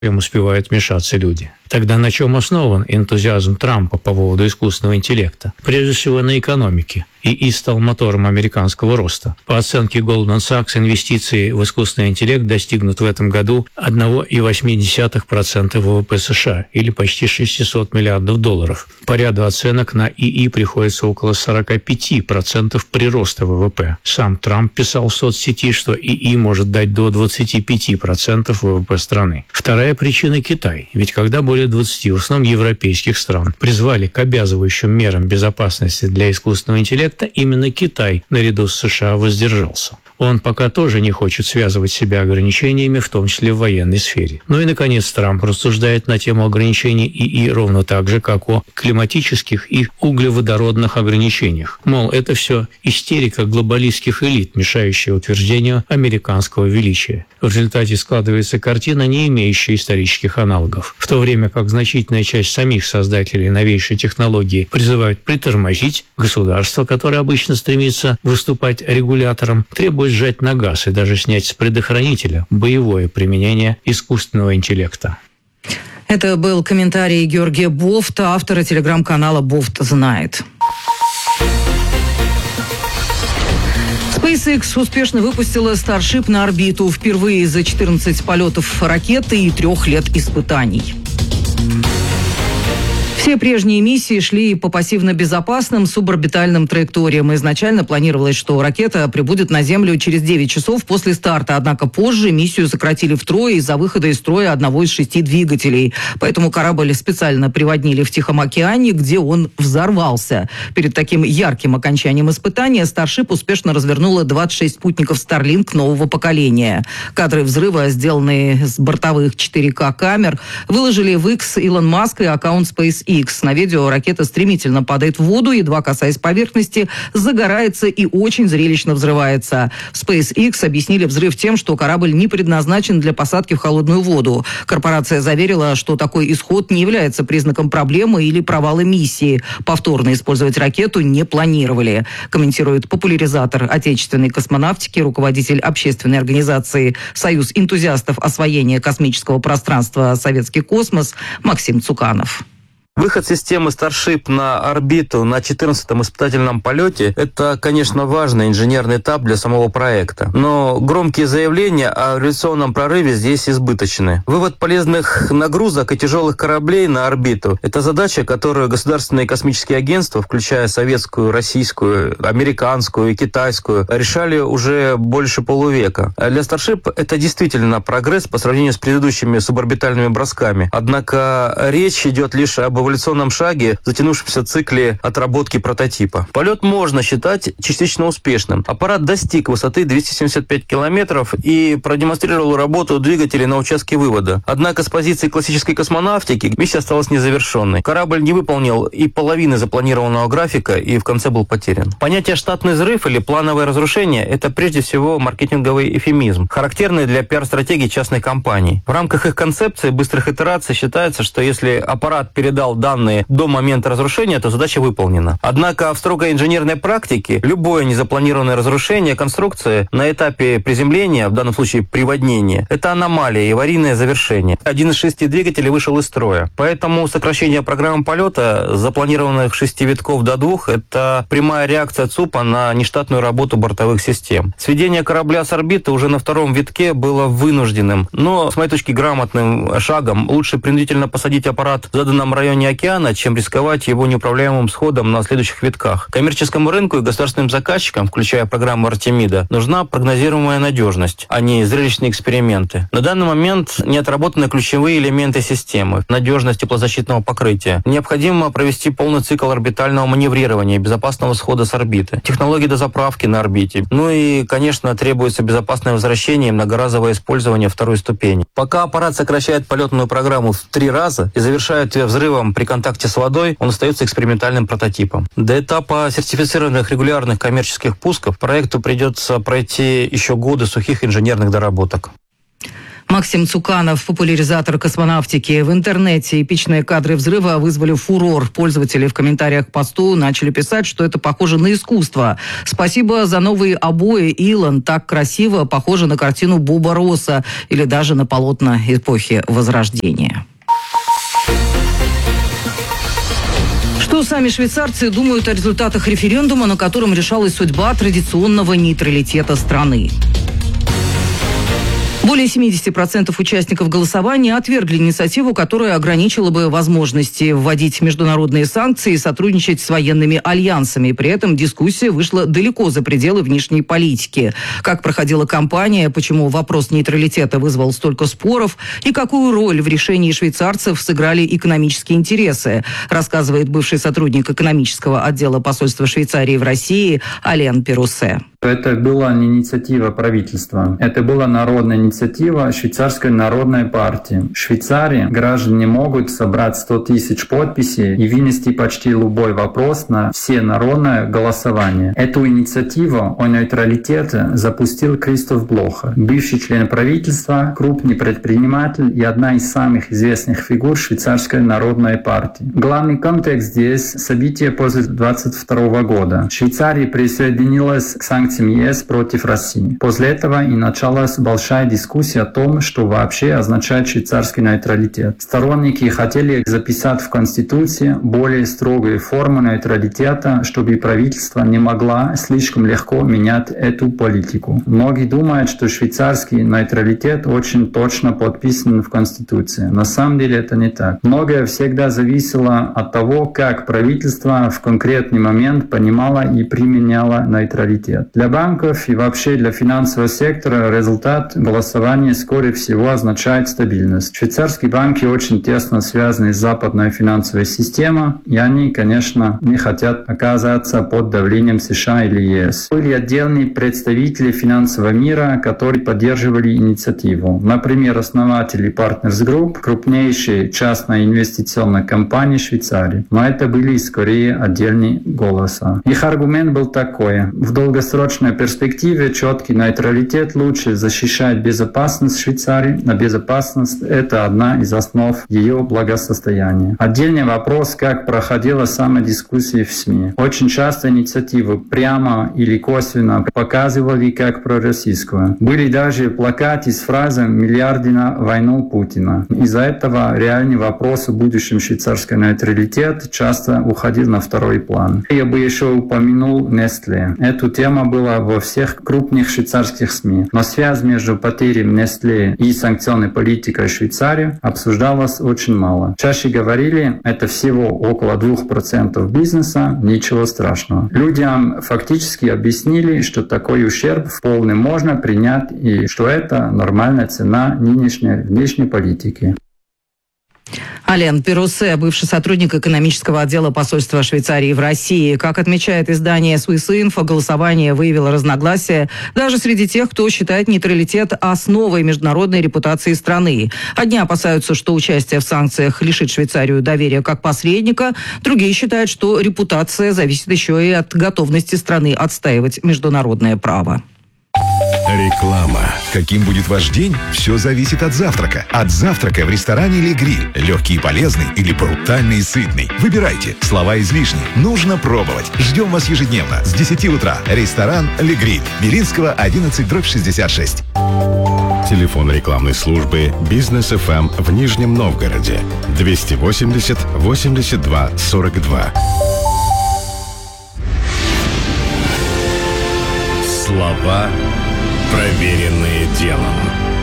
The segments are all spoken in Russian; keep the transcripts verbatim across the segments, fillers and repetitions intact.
им успевают вмешаться люди. Тогда на чем основан энтузиазм Трампа по поводу искусственного интеллекта? Прежде всего на экономике. ИИ стал мотором американского роста. По оценке Goldman Sachs, инвестиции в искусственный интеллект достигнут в этом году одна целая восемь десятых процента ВВП США, или почти шестьсот миллиардов долларов. По ряду оценок на ИИ приходится около сорок пять процентов прироста ВВП. Сам Трамп писал в соцсети, что ИИ может дать до двадцати пяти процентов ВВП страны. Вторая причина – Китай. Ведь когда более двадцати, в основном европейских стран, призвали к обязывающим мерам безопасности для искусственного интеллекта, именно Китай наряду с США воздержался. Он пока тоже не хочет связывать себя ограничениями, в том числе в военной сфере. Ну и, наконец, Трамп рассуждает на тему ограничений ИИ ровно так же, как о климатических и углеводородных ограничениях. Мол, это все истерика глобалистских элит, мешающая утверждению американского величия. В результате складывается картина, не имеющая исторических аналогов. В то время как значительная часть самих создателей новейшей технологии призывают притормозить, государство, которое обычно стремится выступать регулятором, требует сжать на газ и даже снять с предохранителя боевое применение искусственного интеллекта. Это был комментарий Георгия Бофта, автора телеграм-канала «Бофт знает». SpaceX успешно выпустила Starship на орбиту впервые за четырнадцать полетов ракеты и трех лет испытаний. Все прежние миссии шли по пассивно-безопасным суборбитальным траекториям. Изначально планировалось, что ракета прибудет на Землю через девять часов после старта. Однако позже миссию сократили втрое из-за выхода из строя одного из шести двигателей. Поэтому корабль специально приводнили в Тихом океане, где он взорвался. Перед таким ярким окончанием испытания Starship успешно развернула двадцать шесть спутников Starlink нового поколения. Кадры взрыва, сделанные с бортовых четыре ка камер, выложили в X Илон Маск и аккаунт SpaceX. На видео ракета стремительно падает в воду, едва касаясь поверхности, загорается и очень зрелищно взрывается. В SpaceX объяснили взрыв тем, что корабль не предназначен для посадки в холодную воду. Корпорация заверила, что такой исход не является признаком проблемы или провала миссии. Повторно использовать ракету не планировали, комментирует популяризатор отечественной космонавтики, руководитель общественной организации «Союз энтузиастов освоения космического пространства «Советский космос» Максим Цуканов. Выход системы Starship на орбиту на четырнадцатом испытательном полете – это, конечно, важный инженерный этап для самого проекта. Но громкие заявления о революционном прорыве здесь избыточны. Вывод полезных нагрузок и тяжелых кораблей на орбиту – это задача, которую государственные космические агентства, включая советскую, российскую, американскую и китайскую, решали уже больше полувека. Для Starship это действительно прогресс по сравнению с предыдущими суборбитальными бросками. Однако речь идет лишь об эволюционном шаге, затянувшемся цикле отработки прототипа. Полет можно считать частично успешным. Аппарат достиг высоты двести семьдесят пять километров и продемонстрировал работу двигателей на участке вывода. Однако с позиции классической космонавтики миссия осталась незавершенной. Корабль не выполнил и половины запланированного графика и в конце был потерян. Понятие «штатный взрыв» или «плановое разрушение» — это прежде всего маркетинговый эвфемизм, характерный для пиар-стратегии частной компании. В рамках их концепции быстрых итераций считается, что если аппарат передал данные до момента разрушения, то задача выполнена. Однако в строгой инженерной практике любое незапланированное разрушение конструкции на этапе приземления, в данном случае приводнения, это аномалия и аварийное завершение. Один из шести двигателей вышел из строя. Поэтому сокращение программы полета с запланированных шести витков до двух – это прямая реакция ЦУПа на нештатную работу бортовых систем. Сведение корабля с орбиты уже на втором витке было вынужденным, но, с моей точки, грамотным шагом. Лучше принудительно посадить аппарат в заданном районе океана, чем рисковать его неуправляемым сходом на следующих витках. Коммерческому рынку и государственным заказчикам, включая программу Артемида, нужна прогнозируемая надежность, а не зрелищные эксперименты. На данный момент не отработаны ключевые элементы системы: надежность теплозащитного покрытия. Необходимо провести полный цикл орбитального маневрирования и безопасного схода с орбиты, технологии дозаправки на орбите. Ну и, конечно, требуется безопасное возвращение и многоразовое использование второй ступени. Пока аппарат сокращает полетную программу в три раза и завершает ее взрывом при контакте с водой, он остается экспериментальным прототипом. До этапа сертифицированных регулярных коммерческих пусков проекту придется пройти еще годы сухих инженерных доработок. Максим Цуканов, популяризатор космонавтики. В интернете эпичные кадры взрыва вызвали фурор. Пользователи в комментариях к посту начали писать, что это похоже на искусство. Спасибо за новые обои, Илон. Так красиво, похоже на картину Боба Росса или даже на полотна эпохи Возрождения. Что сами швейцарцы думают о результатах референдума, на котором решалась судьба традиционного нейтралитета страны? Более семьдесят процентов участников голосования отвергли инициативу, которая ограничила бы возможности вводить международные санкции и сотрудничать с военными альянсами. При этом дискуссия вышла далеко за пределы внешней политики. Как проходила кампания, почему вопрос нейтралитета вызвал столько споров и какую роль в решении швейцарцев сыграли экономические интересы, рассказывает бывший сотрудник экономического отдела посольства Швейцарии в России Ален Перуссе. Это была не инициатива правительства, это была народная инициатива Швейцарской народной партии. В Швейцарии граждане могут собрать сто тысяч подписей и вынести почти любой вопрос на всенародное голосование. Эту инициативу о нейтралитете запустил Кристоф Блохер, бывший член правительства, крупный предприниматель и одна из самых известных фигур Швейцарской народной партии. Главный контекст здесь – события после двадцать второго года. Швейцария присоединилась к санкциям ЕС против России. После этого и началась большая дискуссия о том, что вообще означает швейцарский нейтралитет. Сторонники хотели записать в Конституции более строгие формы нейтралитета, чтобы правительство не могло слишком легко менять эту политику. Многие думают, что швейцарский нейтралитет очень точно подписан в Конституции. На самом деле это не так. Многое всегда зависело от того, как правительство в конкретный момент понимало и применяло нейтралитет. Для банков и вообще для финансового сектора результат голосования, скорее всего, означает стабильность. Швейцарские банки очень тесно связаны с западной финансовой системой, и они, конечно, не хотят оказаться под давлением США или ЕС. Были отдельные представители финансового мира, которые поддерживали инициативу. Например, основатели Partners Group, крупнейшей частной инвестиционной компании Швейцарии. Но это были скорее отдельные голоса. Их аргумент был такой: в долгосрочном В долгосрочной перспективе четкий нейтралитет лучше защищает безопасность Швейцарии, а безопасность – это одна из основ ее благосостояния. Отдельный вопрос, как проходила сама дискуссия в СМИ. Очень часто инициативу прямо или косвенно показывали как пророссийскую. Были даже плакаты с фразой «миллиарды на войну Путина». Из-за этого реальный вопрос о будущем швейцарского нейтралитета часто уходил на второй план. Я бы еще упомянул Nestlé. Эту тему была во всех крупных швейцарских СМИ. Но связь между потерей Nestlé и санкционной политикой Швейцарии обсуждалась очень мало. Чаще говорили, это всего около двух процентов бизнеса, ничего страшного. Людям фактически объяснили, что такой ущерб вполне можно принять и что это нормальная цена нынешней внешней политики. Ален Перуссе, бывший сотрудник экономического отдела посольства Швейцарии в России. Как отмечает издание Swissinfo, голосование выявило разногласия даже среди тех, кто считает нейтралитет основой международной репутации страны. Одни опасаются, что участие в санкциях лишит Швейцарию доверия как посредника, другие считают, что репутация зависит еще и от готовности страны отстаивать международное право. Реклама. Каким будет ваш день? Все зависит от завтрака. От завтрака в ресторане «Ле Гриль». Легкий и полезный или брутальный и сытный. Выбирайте. Слова излишни. Нужно пробовать. Ждем вас ежедневно с десяти утра. Ресторан «Ле Гриль». Белинского, одиннадцать, дробь шестьдесят шесть. Телефон рекламной службы «Бизнес эф эм» в Нижнем Новгороде. двести восемьдесят восемьдесят два сорок два. Слова, проверенные делом.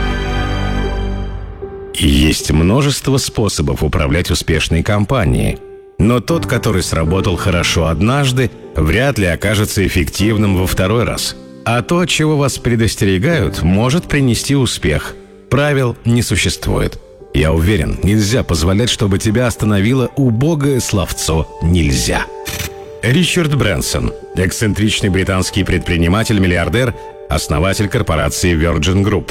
Есть множество способов управлять успешной компанией, но тот, который сработал хорошо однажды, вряд ли окажется эффективным во второй раз. А то, от чего вас предостерегают, может принести успех. Правил не существует. Я уверен, нельзя позволять, чтобы тебя остановило убогое словцо «нельзя». Ричард Брэнсон, эксцентричный британский предприниматель-миллиардер, основатель корпорации Virgin Group.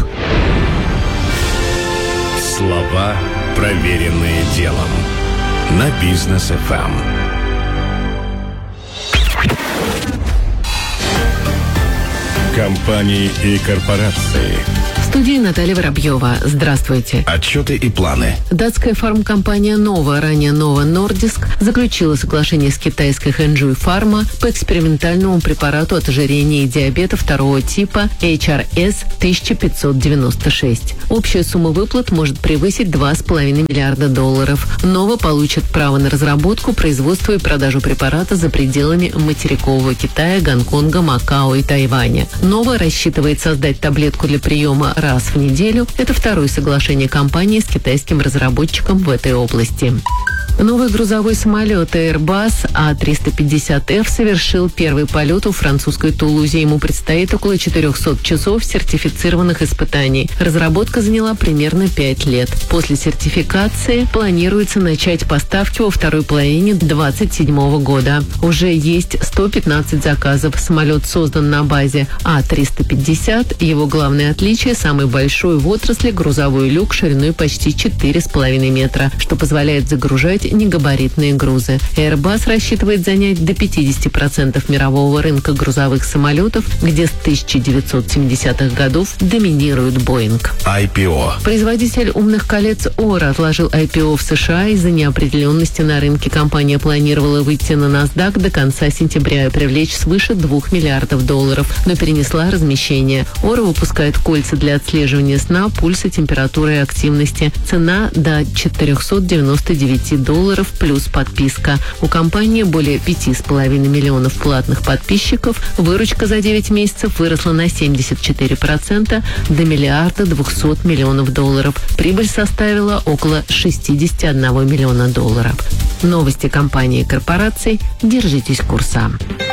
Слова, проверенные делом. На Бизнес эф эм. Компании и корпорации. студии Наталья Воробьева. Здравствуйте. Отчеты и планы. Датская фармкомпания Novo, ранее Novo Nordisk, заключила соглашение с китайской Хэнчжуй Фарма по экспериментальному препарату от ожирения и диабета второго типа эйч ар эс тысяча пятьсот девяносто шесть. Общая сумма выплат может превысить два с половиной миллиарда долларов. Novo получит право на разработку, производство и продажу препарата за пределами материкового Китая, Гонконга, Макао и Тайваня. Novo рассчитывает создать таблетку для приема раз в неделю. Это второе соглашение компании с китайским разработчиком в этой области. Новый грузовой самолет Airbus а триста пятьдесят эф совершил первый полет у французской Тулузе. Ему предстоит около четырехсот часов сертифицированных испытаний. Разработка заняла примерно пять лет. После сертификации планируется начать поставки во второй половине две тысячи двадцать седьмого года. Уже есть сто пятнадцать заказов. Самолет создан на базе а триста пятьдесят. Его главное отличие – самый большой в отрасли грузовой люк шириной почти четыре с половиной метра, что позволяет загружать негабаритные грузы. Airbus рассчитывает занять до пятьдесят процентов мирового рынка грузовых самолетов, где с тысяча девятьсот семидесятых годов доминирует Boeing. ай пи о. Производитель умных колец Ора отложил ай пи о в США из-за неопределенности на рынке. Компания планировала выйти на NASDAQ до конца сентября и привлечь свыше двух миллиардов долларов, но перенесла размещение. Ора выпускает кольца для отслеживания сна, пульса, температуры и активности. Цена до четырехсот девяноста девяти долларов плюс подписка. У компании более пяти с половиной миллионов платных подписчиков. Выручка за девять месяцев выросла на семьдесят четыре процента до миллиарда двухсот миллионов долларов. Прибыль составила около шестьдесят один миллиона долларов. Новости компании и корпораций. Держитесь курса.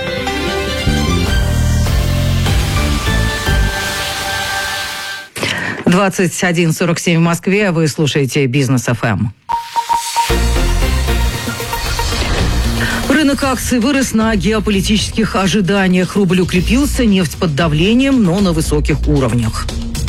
двадцать один сорок семь в Москве. Вы слушаете Бизнес эф эм. Рынок акций вырос на геополитических ожиданиях. Рубль укрепился, нефть под давлением, но на высоких уровнях.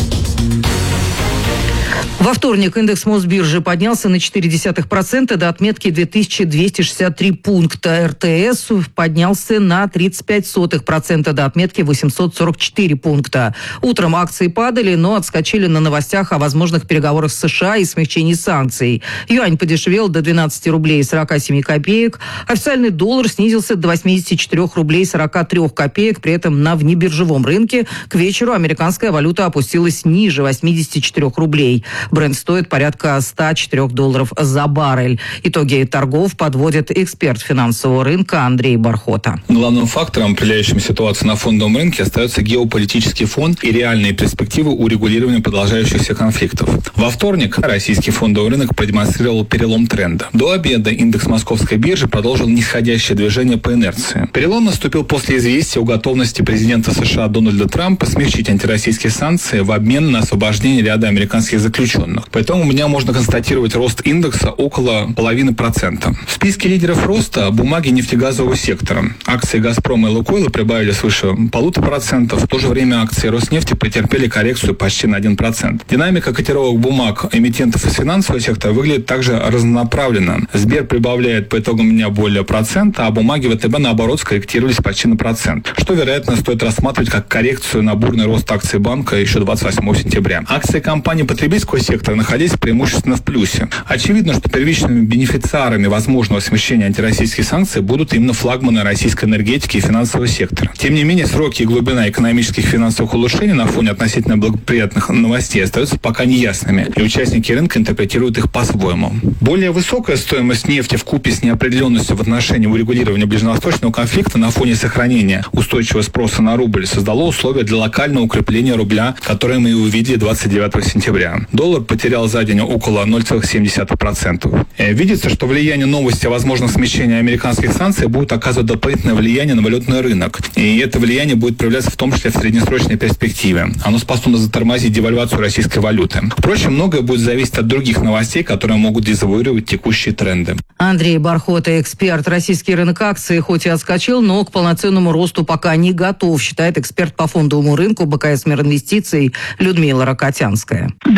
Во вторник индекс Мосбиржи поднялся на четыре десятых процента до отметки две тысячи двести шестьдесят три пункта. эр тэ эс поднялся на тридцать пять сотых процента до отметки восемьсот сорок четыре пункта. Утром акции падали, но отскочили на новостях о возможных переговорах с США и смягчении санкций. Юань подешевел до двенадцати рублей сорока семи копеек. Официальный доллар снизился до восьмидесяти четырёх рублей сорока трёх копеек. При этом на внебиржевом рынке к вечеру американская валюта опустилась ниже восьмидесяти четырёх рублей. Брент стоит порядка ста четырёх долларов за баррель. Итоги торгов подводит эксперт финансового рынка Андрей Бархота. Главным фактором, определяющим ситуацию на фондовом рынке, остается геополитический фон и реальные перспективы урегулирования продолжающихся конфликтов. Во вторник российский фондовый рынок продемонстрировал перелом тренда. До обеда индекс Московской биржи продолжил нисходящее движение по инерции. Перелом наступил после известия о готовности президента США Дональда Трампа смягчить антироссийские санкции в обмен на освобождение ряда американских заключенных. Поэтому у меня можно констатировать рост индекса около половины процента. В списке лидеров роста бумаги нефтегазового сектора. Акции «Газпрома» и «Лукойла» прибавили свыше полутора процентов. В то же время акции «Роснефти» претерпели коррекцию почти на один процент. Динамика котировок бумаг эмитентов из финансового сектора выглядит также разнонаправленно. Сбер прибавляет по итогам дня более процента, а бумаги вэ тэ бэ наоборот скорректировались почти на процент, что, вероятно, стоит рассматривать как коррекцию на бурный рост акций банка еще двадцать восьмого сентября. Акции компании потребительского сектора находились преимущественно в плюсе. Очевидно, что первичными бенефициарами возможного смещения антироссийских санкций будут именно флагманы российской энергетики и финансового сектора. Тем не менее, сроки и глубина экономических и финансовых улучшений на фоне относительно благоприятных новостей остаются пока неясными, и участники рынка интерпретируют их по-своему. Более высокая стоимость нефти вкупе с неопределенностью в отношении урегулирования ближневосточного конфликта на фоне сохранения устойчивого спроса на рубль создало условия для локального укрепления рубля, которое мы и увидели двадцать девятого сентября. Доллар потерял за день около ноль целых семь десятых процента. Видится, что влияние новости о возможном смещении американских санкций будет оказывать дополнительное влияние на валютный рынок. И это влияние будет проявляться в том числе в среднесрочной перспективе. Оно способно затормозить девальвацию российской валюты. Впрочем, многое будет зависеть от других новостей, которые могут дезавуировать текущие тренды. Андрей Бархота, эксперт. Российский рынок акций хоть и отскочил, но к полноценному росту пока не готов, считает эксперт по фондовому рынку бэ ка эс Мир Инвестиций Людмила Рокотянская. Да, рынок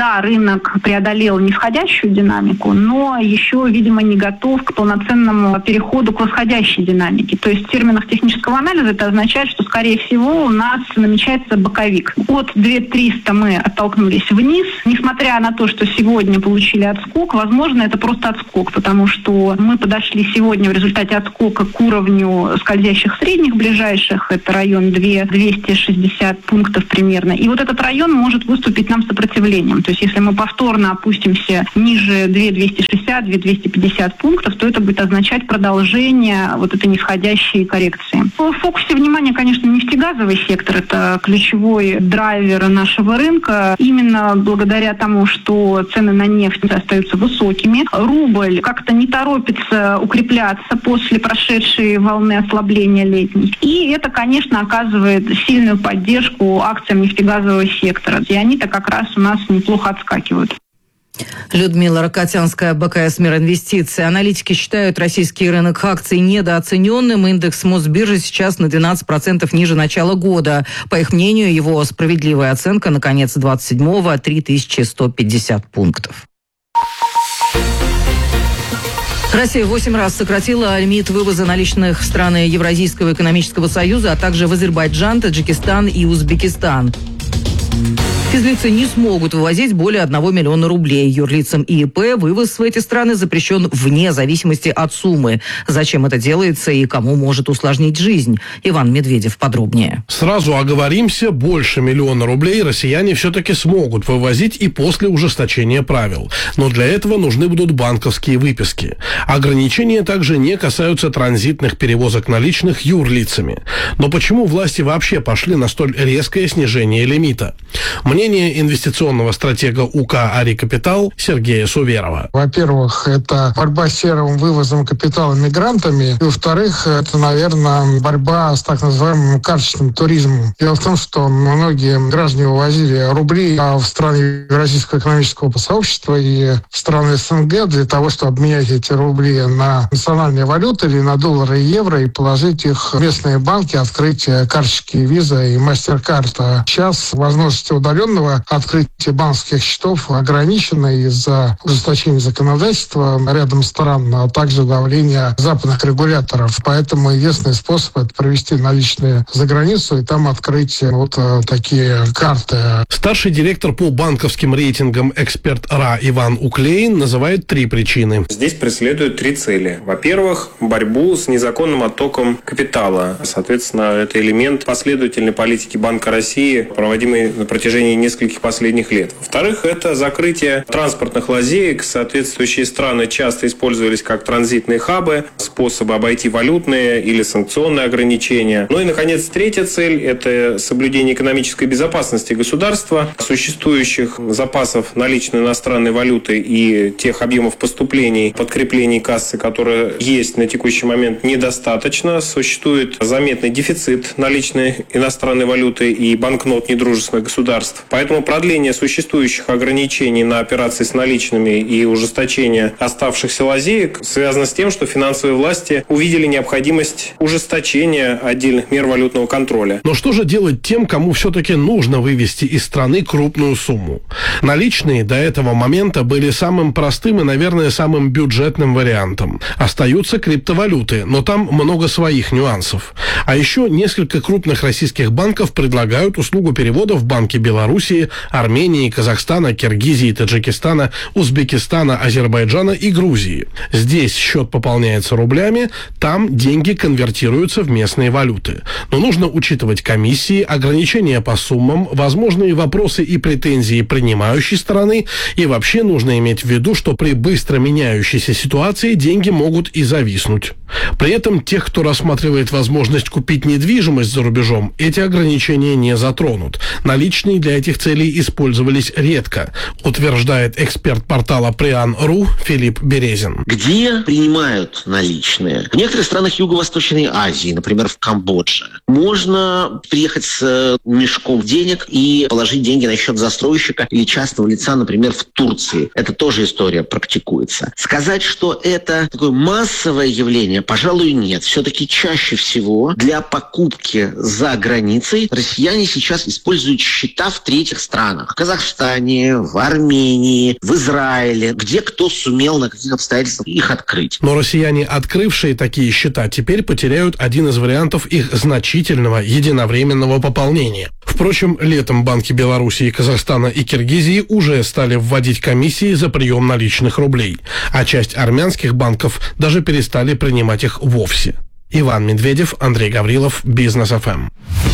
рынок преодолел нисходящую динамику, но еще, видимо, не готов к полноценному переходу к восходящей динамике. То есть в терминах технического анализа это означает, что, скорее всего, у нас намечается боковик. От две тысячи триста мы оттолкнулись вниз. Несмотря на то, что сегодня получили отскок, возможно, это просто отскок, потому что мы подошли сегодня в результате отскока к уровню скользящих средних ближайших. Это район двести шестьдесят пунктов примерно. И вот этот район может выступить нам сопротивлением. То есть если мы повторно опустимся ниже две тысячи двести шестьдесят - две тысячи двести пятьдесят пунктов, то это будет означать продолжение вот этой нисходящей коррекции. В фокусе внимания, конечно, нефтегазовый сектор. Это ключевой драйвер нашего рынка. Именно благодаря тому, что цены на нефть остаются высокими, рубль как-то не торопится укрепляться после прошедшей волны ослабления летней. И это, конечно, оказывает сильную поддержку акциям нефтегазового сектора. И они-то как раз у нас неплохо отскакивают. Людмила Рокотянская, БКС Миринвестиции. Аналитики считают российский рынок акций недооцененным. Индекс Мосбиржи сейчас на двенадцать процентов ниже начала года. По их мнению, его справедливая оценка на конец двадцать седьмого – три тысячи сто пятьдесят пунктов. Россия восемь раз сократила лимит вывоза наличных в страны Евразийского экономического союза, а также в Азербайджан, Таджикистан и Узбекистан. Физлицы не смогут вывозить более одного миллиона рублей. Юрлицам и ИП вывоз в эти страны запрещен вне зависимости от суммы. Зачем это делается и кому может усложнить жизнь? Иван Медведев подробнее. Сразу оговоримся, больше миллиона рублей россияне все-таки смогут вывозить и после ужесточения правил. Но для этого нужны будут банковские выписки. Ограничения также не касаются транзитных перевозок наличных юрлицами. Но почему власти вообще пошли на столь резкое снижение лимита? Мнение инвестиционного стратега УК «Ари Капитал» Сергея Суверова. Во-первых, это борьба с серым вывозом капитала мигрантами. И, во-вторых, это, наверное, борьба с так называемым карточным туризмом. Дело в том, что многие граждане вывозили рубли в страны Евразийского экономического сообщества и в страны СНГ для того, чтобы обменять эти рубли на национальные валюты или на доллары и евро и положить их в местные банки, открыть карточки Visa и MasterCard. Сейчас возможности удаленного открытия банковских счетов ограничено из-за ужесточения законодательства рядом стран, а также давления западных регуляторов. Поэтому единственный способ – это провести наличные за границу и там открыть вот такие карты. Старший директор по банковским рейтингам «Эксперт РА» Иван Уклеин называет три причины. Здесь преследуют три цели. Во-первых, борьбу с незаконным оттоком капитала. Соответственно, это элемент последовательной политики Банка России, проводимой на протяжении нескольких последних лет. Во-вторых, это закрытие транспортных лазеек. Соответствующие страны часто использовались как транзитные хабы, способы обойти валютные или санкционные ограничения. Ну и, наконец, третья цель – это соблюдение экономической безопасности государства, существующих запасов наличной иностранной валюты и тех объемов поступлений, подкреплений кассы, которые есть на текущий момент, недостаточно. Существует заметный дефицит наличной иностранной валюты и банкнот недружественных государств. Поэтому продление существующих ограничений на операции с наличными и ужесточение оставшихся лазеек связано с тем, что финансовые власти увидели необходимость ужесточения отдельных мер валютного контроля. Но что же делать тем, кому все-таки нужно вывести из страны крупную сумму? Наличные до этого момента были самым простым и, наверное, самым бюджетным вариантом. Остаются криптовалюты, но там много своих нюансов. А еще несколько крупных российских банков предлагают услугу перевода в банки Белоруссии, Армении, Казахстана, Киргизии, Таджикистана, Узбекистана, Азербайджана и Грузии. Здесь счет пополняется рублями, там деньги конвертируются в местные валюты. Но нужно учитывать комиссии, ограничения по суммам, возможные вопросы и претензии принимающей стороны, и вообще нужно иметь в виду, что при быстро меняющейся ситуации деньги могут и зависнуть. При этом тех, кто рассматривает возможность купить недвижимость за рубежом, эти ограничения не затронут. Наличные для этих целей использовались редко, утверждает эксперт портала Приан точка ру Филипп Березин. Где принимают наличные? В некоторых странах Юго-Восточной Азии, например, в Камбодже, можно приехать с мешком денег и положить деньги на счет застройщика или частного лица, например, в Турции. Это тоже история практикуется. Сказать, что это такое массовое явление, пожалуй, нет. Все-таки чаще всего для покупки за границей россияне сейчас используют счета в третьих везде этих странах. В Казахстане, в Армении, в Израиле, где кто сумел на каких обстоятельствах их открыть. Но россияне, открывшие такие счета, теперь потеряют один из вариантов их значительного единовременного пополнения. Впрочем, летом банки Белоруссии, Казахстана и Киргизии уже стали вводить комиссии за прием наличных рублей, а часть армянских банков даже перестали принимать их вовсе. Иван Медведев, Андрей Гаврилов, Бизнес эф эм.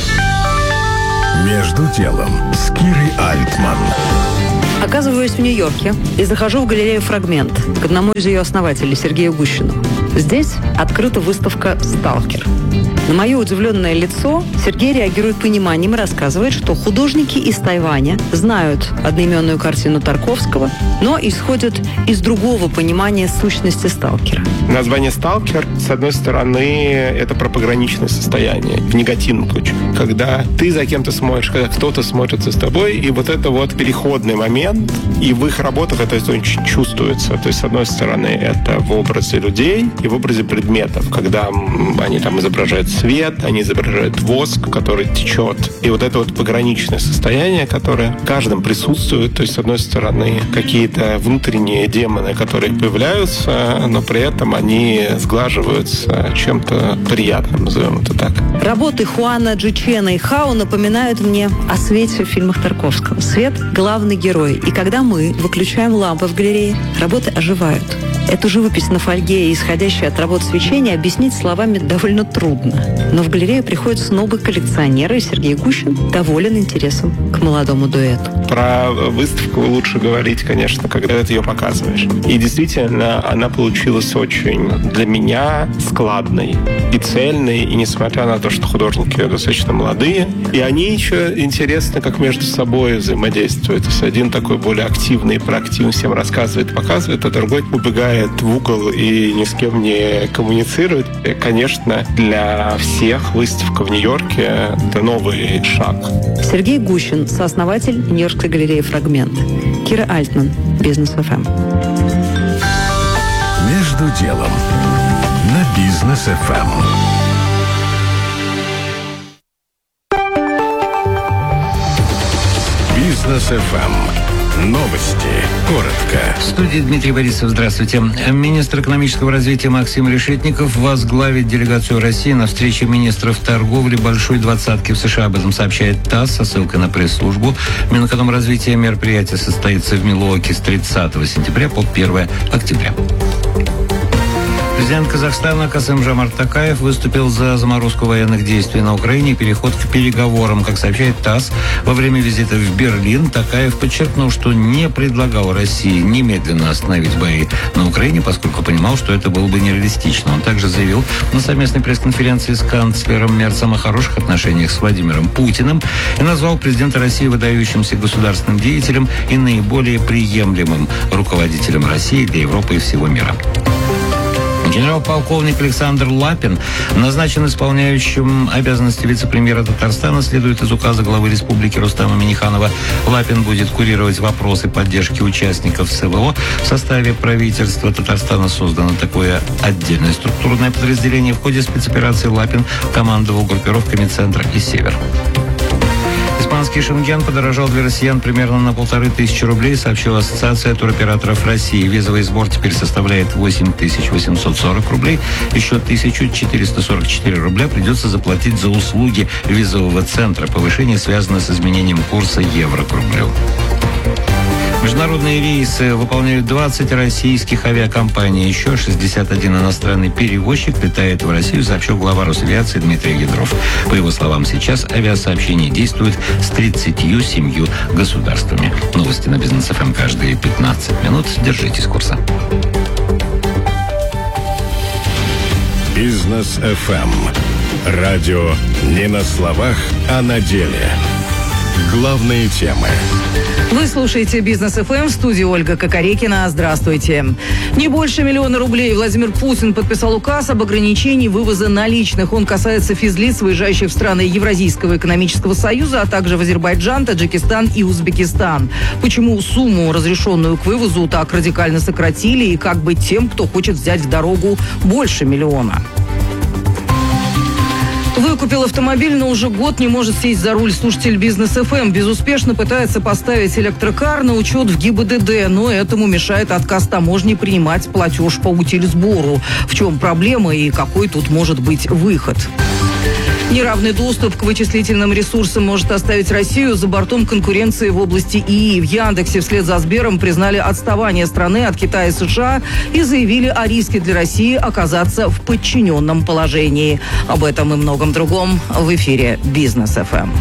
Между делом с Кирой Альтман. Оказываюсь в Нью-Йорке и захожу в галерею «Фрагмент» к одному из ее основателей, Сергею Гущину. Здесь открыта выставка «Сталкер». На мое удивленное лицо Сергей реагирует пониманием и рассказывает, что художники из Тайваня знают одноименную картину Тарковского, но исходят из другого понимания сущности сталкера. Название «сталкер», с одной стороны, это про пограничное состояние, в негативном ключе. Когда ты за кем-то смотришь, когда кто-то смотрит за тобой, и вот это вот переходный момент, и в их работах это очень чувствуется. То есть, с одной стороны, это в образе людей и в образе предметов, когда они там изображают свет, они изображают воск, который течет. И вот это вот пограничное состояние, которое в каждом присутствует. То есть, с одной стороны, какие-то внутренние демоны, которые появляются, но при этом они сглаживаются чем-то приятным, назовем это так. Работы Хуана Джи Чена и Хао напоминают мне о свете в фильмах Тарковского. Свет – главный герой. И когда мы выключаем лампы в галерее, работы оживают. Эту живопись на фольге и исходящее от работ свечения объяснить словами довольно трудно. Но в галерею приходят снобы коллекционеры, и Сергей Гущин доволен интересом к молодому дуэту. Про выставку лучше говорить, конечно, когда ты ее показываешь. И действительно, она получилась очень для меня складной и цельной. И несмотря на то, что художники достаточно молодые, и они еще интересно, как между собой взаимодействуют. То есть один такой более активный, проактивный, всем рассказывает, показывает, а другой убегает в угол и ни с кем не коммуницирует. И, конечно, для всех выставка в Нью-Йорке – это новый шаг. Сергей Гущин, сооснователь Нью-Йоркской галереи «Фрагмент». Кира Альтман, Бизнес эф эм. Между делом на Бизнес эф эм. Бизнес эф эм. Новости. Коротко. В студии Дмитрий Борисов. Здравствуйте. Министр экономического развития Максим Решетников возглавит делегацию России на встрече министров торговли Большой Двадцатки в США. Об этом сообщает ТАСС со ссылкой на пресс-службу. Минэкономразвития мероприятие состоится в Милуоке с тридцатого сентября по первое октября. Президент Казахстана Касым-Жомарт Токаев выступил за заморозку военных действий на Украине и переход к переговорам. Как сообщает ТАСС, во время визита в Берлин Токаев подчеркнул, что не предлагал России немедленно остановить бои на Украине, поскольку понимал, что это было бы нереалистично. Он также заявил на совместной пресс-конференции с канцлером Мерцем о хороших отношениях с Владимиром Путиным и назвал президента России выдающимся государственным деятелем и наиболее приемлемым руководителем России для Европы и всего мира. Генерал-полковник Александр Лапин назначен исполняющим обязанности вице-премьера Татарстана, следует из указа главы республики Рустама Минниханова. Лапин будет курировать вопросы поддержки участников СВО. В составе правительства Татарстана создано такое отдельное структурное подразделение. В ходе спецоперации Лапин командовал группировками «Центр» и «Север». Испанский Шенген подорожал для россиян примерно на полторы тысячи рублей, сообщила Ассоциация туроператоров России. Визовый сбор теперь составляет восемь тысяч восемьсот сорок рублей. Еще тысяча четыреста сорок четыре рубля придется заплатить за услуги визового центра. Повышение связано с изменением курса евро к рублю. Международные рейсы выполняют двадцать российских авиакомпаний. Еще шестьдесят один иностранный перевозчик летает в Россию, сообщил глава Росавиации Дмитрий Гидров. По его словам, сейчас авиасообщение действует с тридцатью семью государствами. Новости на Бизнес эф эм каждые пятнадцать минут. Держитесь курса. Бизнес эф эм. Радио не на словах, а на деле. Главные темы. Вы слушаете Бизнес эф эм, в студии Ольга Кокорекина. Здравствуйте. Не больше миллиона рублей Владимир Путин подписал указ об ограничении вывоза наличных. Он касается физлиц, выезжающих в страны Евразийского экономического союза, а также в Азербайджан, Таджикистан и Узбекистан. Почему сумму, разрешенную к вывозу, так радикально сократили, и как быть тем, кто хочет взять в дорогу больше миллиона? Выкупил автомобиль, но уже год не может сесть за руль. Слушатель Бизнес эф эм безуспешно пытается поставить электрокар на учет в ГИБДД, но этому мешает отказ таможни принимать платеж по утильсбору. В чем проблема и какой тут может быть выход? Неравный доступ к вычислительным ресурсам может оставить Россию за бортом конкуренции в области ИИ. В Яндексе вслед за Сбером признали отставание страны от Китая и США и заявили о риске для России оказаться в подчиненном положении. Об этом и многом другом в эфире Бизнес эф эм.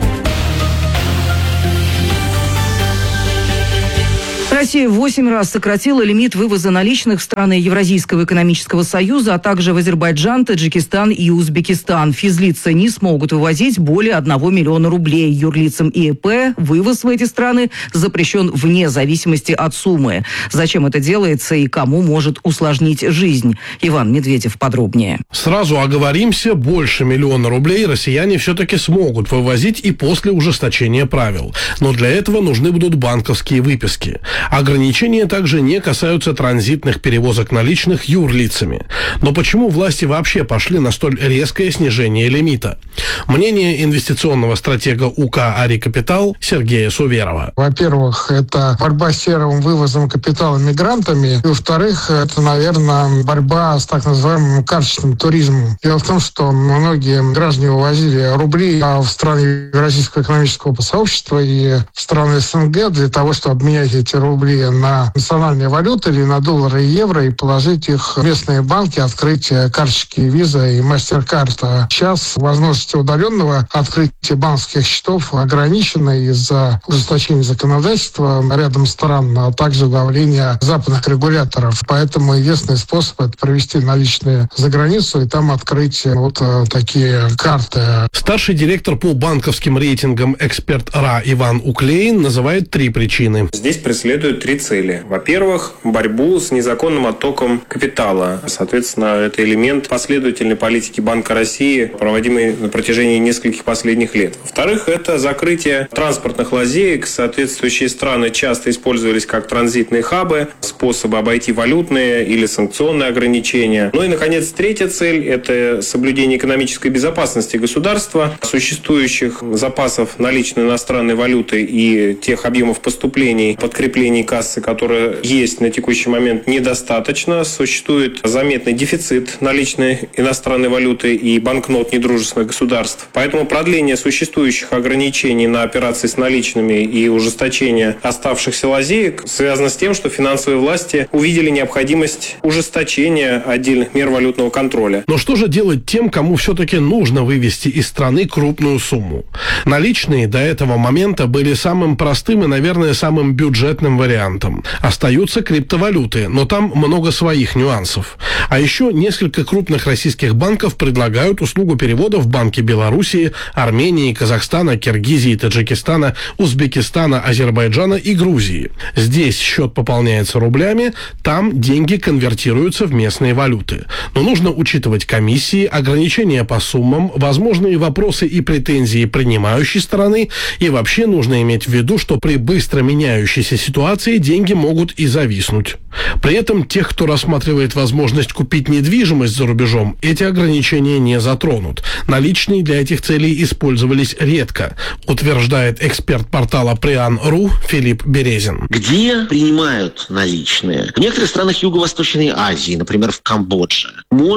Россия в восемь раз сократила лимит вывоза наличных в страны Евразийского экономического союза, а также в Азербайджан, Таджикистан и Узбекистан. Физлицы не смогут вывозить более одного миллиона рублей. Юрлицам и ИП вывоз в эти страны запрещен вне зависимости от суммы. Зачем это делается и кому может усложнить жизнь? Иван Медведев подробнее. Сразу оговоримся, больше миллиона рублей россияне все-таки смогут вывозить и после ужесточения правил. Но для этого нужны будут банковские выписки. Ограничения также не касаются транзитных перевозок наличных юрлицами. Но почему власти вообще пошли на столь резкое снижение лимита? Мнение инвестиционного стратега УК «Ари Капитал» Сергея Суверова. Во-первых, это борьба с серым вывозом капитала мигрантами. И, во-вторых, это, наверное, борьба с так называемым карточным туризмом. Дело в том, что многие граждане вывозили рубли в страны Евразийского экономического сообщества и в страны СНГ для того, чтобы обменять эти рубли на национальные валюты или на доллары и евро и положить их в местные банки, открыть карточки Visa и MasterCard. Сейчас возможности удаленного открытия банковских счетов ограничены из-за ужесточения законодательства рядом стран, а также давления западных регуляторов. Поэтому единственный способ — это провести наличные за границу и там открыть вот такие карты. Старший директор по банковским рейтингам «Эксперт РА» Иван Уклеин называет три причины. Здесь преследуют три цели. Во-первых, борьбу с незаконным оттоком капитала. Соответственно, это элемент последовательной политики Банка России, проводимой на протяжении нескольких последних лет. Во-вторых, это закрытие транспортных лазеек. Соответствующие страны часто использовались как транзитные хабы, способы обойти валютные или санкционные ограничения. Ну и, наконец, третья цель – это соблюдение экономической безопасности государства, существующих запасов наличной иностранной валюты и тех объемов поступлений, подкреплений кассы, которые есть на текущий момент, недостаточно. Существует заметный дефицит наличной иностранной валюты и банкнот недружественных государств. Поэтому продление существующих ограничений на операции с наличными и ужесточение оставшихся лазеек связано с тем, что финансовые власти увидели необходимость ужесточения отдельных мер валютного контроля. Но что же делать тем, кому все-таки нужно вывести из страны крупную сумму? Наличные до этого момента были самым простым и, наверное, самым бюджетным вариантом. Остаются криптовалюты, но там много своих нюансов. А еще несколько крупных российских банков предлагают услугу перевода в банки Белоруссии, Армении, Казахстана, Киргизии, Таджикистана, Узбекистана, Азербайджана и Грузии. Здесь счет пополняется рублями, там деньги конвертируются в местные валюты. Но нужно учитывать комиссии, ограничения по суммам, возможные вопросы и претензии принимающей стороны, и вообще нужно иметь в виду, что при быстро меняющейся ситуации деньги могут и зависнуть. При этом тех, кто рассматривает возможность купить недвижимость за рубежом, эти ограничения не затронут. Наличные для этих целей использовались редко, утверждает эксперт портала Приан точка ру Филипп Березин. Где принимают наличные? В некоторых странах Юго-Восточной Азии, например, в Камбодже,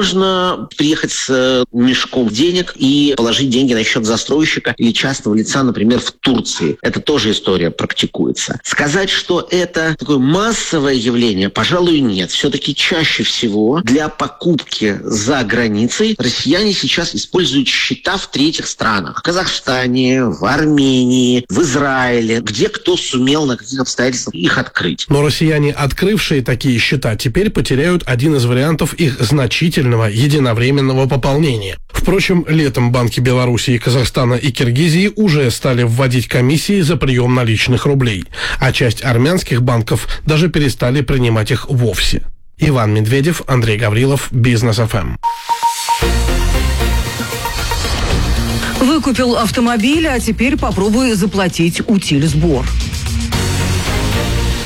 можно приехать с мешком денег и положить деньги на счет застройщика или частного лица, например, в Турции. Это тоже история практикуется. Сказать, что это такое массовое явление, пожалуй, нет. Все-таки чаще всего для покупки за границей россияне сейчас используют счета в третьих странах. В Казахстане, в Армении, в Израиле, где кто сумел на каких обстоятельствах их открыть. Но россияне, открывшие такие счета, теперь потеряют один из вариантов их значительного единовременного пополнения. Впрочем, летом банки Белоруссии, Казахстана и Киргизии уже стали вводить комиссии за прием наличных рублей, а часть армянских банков даже перестали принимать их вовсе. Иван Медведев, Андрей Гаврилов, Бизнес эф эм. Выкупил автомобиль, а теперь попробуй заплатить утильсбор.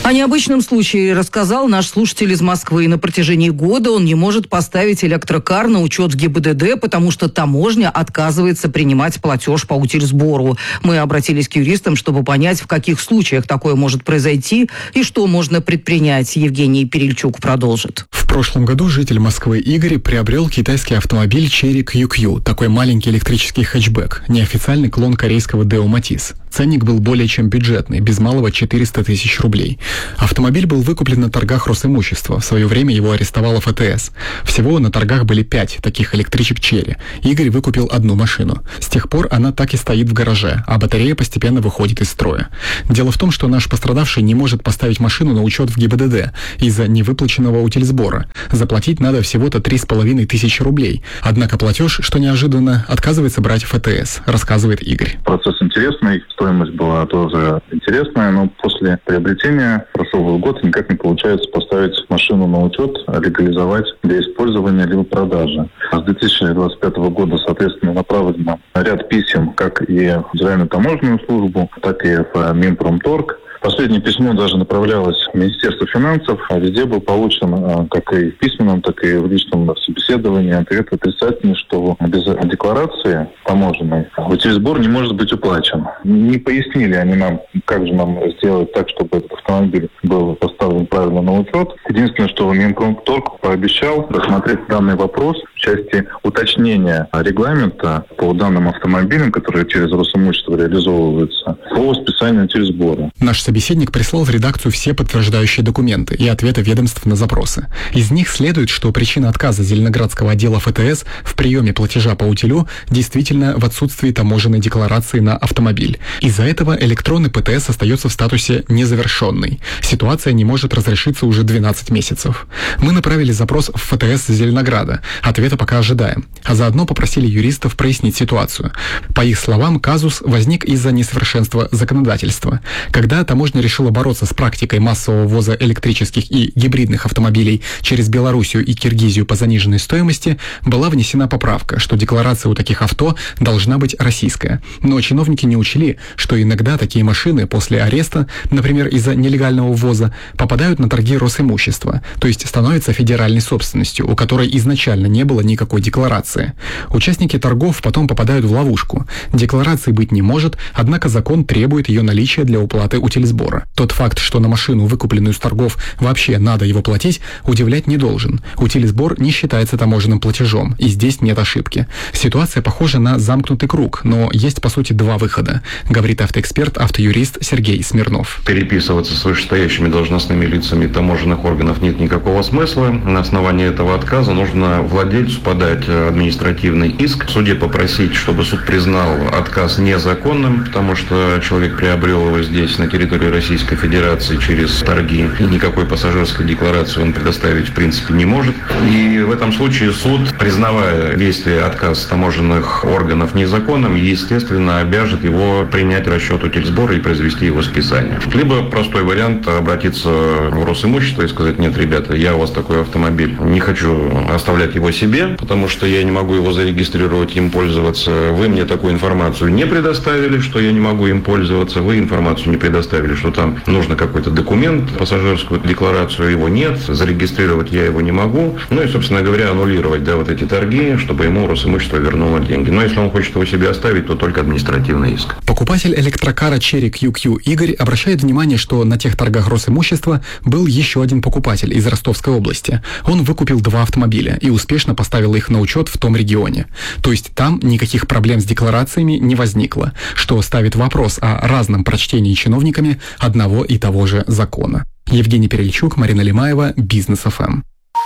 О необычном случае рассказал наш слушатель из Москвы. На протяжении года он не может поставить электрокар на учет в ГИБДД, потому что таможня отказывается принимать платеж по утильсбору. Мы обратились к юристам, чтобы понять, в каких случаях такое может произойти и что можно предпринять. Евгений Перельчук продолжит. В прошлом году житель Москвы Игорь приобрел китайский автомобиль Chery кью кью, такой маленький электрический хэтчбэк, неофициальный клон корейского Deo Matiz. Ценник был более чем бюджетный, без малого четыреста тысяч рублей. Автомобиль был выкуплен на торгах Росимущества. В свое время его арестовала эф тэ эс. Всего на торгах были пять таких электричек Chery. Игорь выкупил одну машину. С тех пор она так и стоит в гараже, а батарея постепенно выходит из строя. Дело в том, что наш пострадавший не может поставить машину на учет в ГИБДД из-за невыплаченного утильсбора. Заплатить надо всего-то три с половиной тысячи рублей. Однако платеж, что неожиданно, отказывается брать эф тэ эс, рассказывает Игорь. Процесс интересный, стоимость была тоже интересная, но после приобретения прошел год, никак не получается поставить машину на учет, легализовать для использования либо продажи. С две тысячи двадцать пятого года, соответственно, направлено ряд писем как и в Федеральную таможенную службу, так и в Минпромторг. Последнее письмо даже направлялось в Министерство финансов, а везде был получен, как и в письменном, так и в личном собеседовании, ответ отрицательный, что без декларации таможенной утильсбор не может быть уплачен. Не пояснили они нам, как же нам сделать так, чтобы этот автомобиль был поставлен правильно на учет. Единственное, что Минпромторг пообещал рассмотреть данный вопрос в части уточнения регламента по данным автомобилям, которые через Росимущество реализовываются, по списанию утильсбора. Наш собеседник прислал в редакцию все подтверждающие документы и ответы ведомств на запросы. Из них следует, что причина отказа Зеленоградского отдела эф тэ эс в приеме платежа по утилю действительно в отсутствии таможенной декларации на автомобиль. Из-за этого электронный пэ тэ эс остается в статусе незавершенный. Ситуация не может разрешиться уже двенадцать месяцев. Мы направили запрос в эф тэ эс Зеленограда. Ответа пока ожидаем. А заодно попросили юристов прояснить ситуацию. По их словам, казус возник из-за несовершенства законодательства. Когда таможня решила бороться с практикой массового ввоза электрических и гибридных автомобилей через Белоруссию и Киргизию по заниженной стоимости, была внесена поправка, что декларация у таких авто должна быть российская. Но чиновники не учли, что иногда такие машины после ареста, например, из-за нелегального ввоза, попадают на торги Росимущества, то есть становятся федеральной собственностью, у которой изначально не было никакой декларации. Участники торгов потом попадают в ловушку. Декларации быть не может, однако закон требует ее наличия для уплаты утильсбора. Тот факт, что на машину, выкупленную с торгов, вообще надо его платить, удивлять не должен. Утильсбор не считается таможенным платежом, и здесь нет ошибки. Ситуация похожа на замкнутый круг, но есть, по сути, два выхода, говорит автоэксперт, автоюрист Сергей Смирнов. Переписываться с вышестоящими должностными лицами таможенных органов нет никакого смысла. На основании этого отказа нужно владельцу подать административный иск, в суде попросить, чтобы суд признал отказ незаконным, потому что человек приобрел его здесь, на территории Российской Федерации, через торги, и никакой пассажирской декларации он предоставить в принципе не может. И в этом случае суд, признавая действие отказа таможенных органов незаконным, естественно, обяжет его принять расчет утильсбора и произвести его списание. Либо простой вариант — обратиться в Росимущество и сказать: нет, ребята, я у вас такой автомобиль, не хочу оставлять его себе, потому что я не могу его зарегистрировать, им пользоваться. Вы мне такую информацию не предоставили, что я не могу им пользоваться. Вы информацию не предоставили, что там нужно какой-то документ, пассажирскую декларацию, его нет, зарегистрировать я его не могу. Ну и, собственно говоря, аннулировать, да, вот эти торги, чтобы ему Росимущество вернуло деньги. Но если он хочет его себе оставить, то только административный иск. Покупатель электрокара Chery кью кью Игорь обращает внимание, что на тех торгах Росимущества был еще один покупатель из Ростовской области. Он выкупил два автомобиля и успешно поставил их на учет в том регионе. То есть там никаких проблем с декларациями не возникло, что ставит вопрос о разном прочтении чиновниками одного и того же закона. Евгений Перельчук, Марина Лимаева, Бизнес эф эм.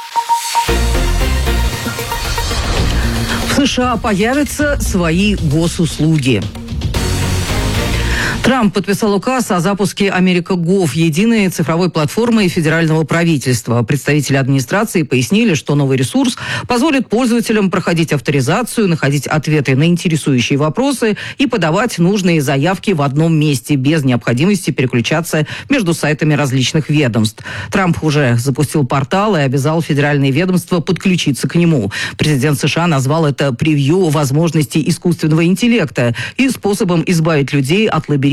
В США появятся свои госуслуги. Трамп подписал указ о запуске Америка.Гов, единой цифровой платформы федерального правительства. Представители администрации пояснили, что новый ресурс позволит пользователям проходить авторизацию, находить ответы на интересующие вопросы и подавать нужные заявки в одном месте, без необходимости переключаться между сайтами различных ведомств. Трамп уже запустил портал и обязал федеральные ведомства подключиться к нему. Президент США назвал это превью возможностей искусственного интеллекта и способом избавить людей от лабиринта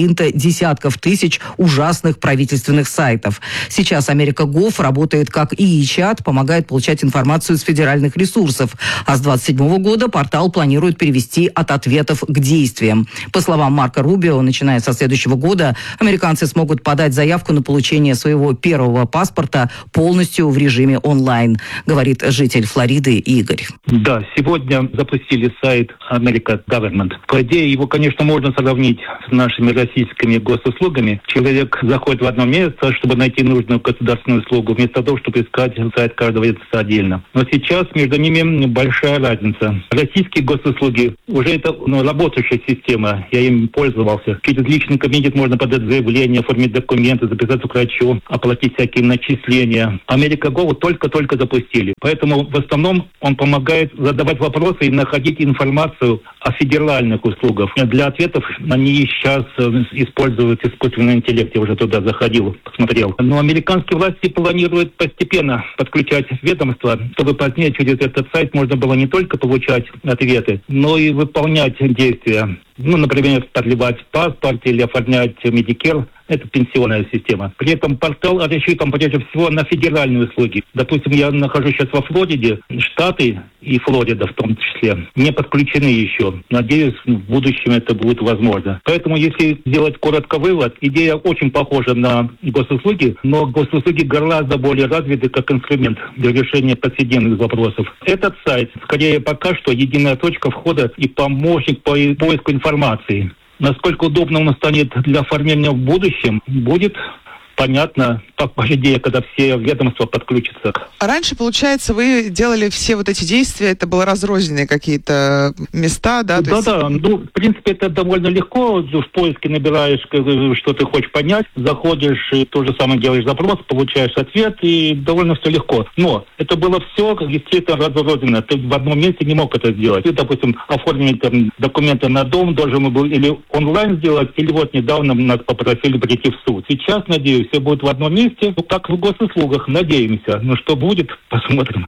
лабиринта десятков тысяч ужасных правительственных сайтов. Сейчас Америка.гов работает как ИИ-чат, помогает получать информацию с федеральных ресурсов. А с двадцать седьмого года портал планирует перевести от ответов к действиям. По словам Марко Рубио, начиная со следующего года американцы смогут подать заявку на получение своего первого паспорта полностью в режиме онлайн, говорит житель Флориды Игорь. Да, сегодня запустили сайт America Government. По идее, его, конечно, можно сравнить с нашими российскими госуслугами. Человек заходит в одно место, чтобы найти нужную государственную услугу, вместо того, чтобы искать сайт каждого лица отдельно. Но сейчас между ними большая разница. Российские госуслуги уже это ну, работающая система, я им пользовался. Через личный кабинет можно подать заявление, оформить документы, записаться к врачу, оплатить всякие начисления. Америка.гов только-только запустили. Поэтому в основном он помогает задавать вопросы и находить информацию о федеральных услугах. Для ответов они сейчас используют искусственный интеллект. Я уже туда заходил, посмотрел. Но американские власти планируют постепенно подключать ведомства, чтобы позднее через этот сайт можно было не только получать ответы, но и выполнять действия. Ну, например, продлевать паспорт или оформлять Medicare. Это пенсионная система. При этом портал рассчитан прежде всего на федеральные услуги. Допустим, я нахожусь сейчас во Флориде. Штаты и Флорида в том числе не подключены еще. Надеюсь, в будущем это будет возможно. Поэтому, если сделать коротко вывод, идея очень похожа на госуслуги, но госуслуги гораздо более развиты как инструмент для решения повседневных вопросов. Этот сайт, скорее пока что, единая точка входа и помощник по поиску информации. Насколько удобно он станет для оформления в будущем, будет понятно, по идее, когда все ведомства подключатся. А раньше, получается, вы делали все вот эти действия, это было разрозненные какие-то места, да? Да, есть... да. Ну, в принципе, это довольно легко. В поиске набираешь, что ты хочешь понять, заходишь, и то же самое делаешь запрос, получаешь ответ, и довольно все легко. Но это было все, естественно, разрозненно. Ты в одном месте не мог это сделать. Ты, допустим, оформить там, документы на дом должен был или онлайн сделать, или вот недавно нас попросили прийти в суд. Сейчас, надеюсь, все будет в одном месте, ну, как в госуслугах, надеемся. Но что будет, посмотрим.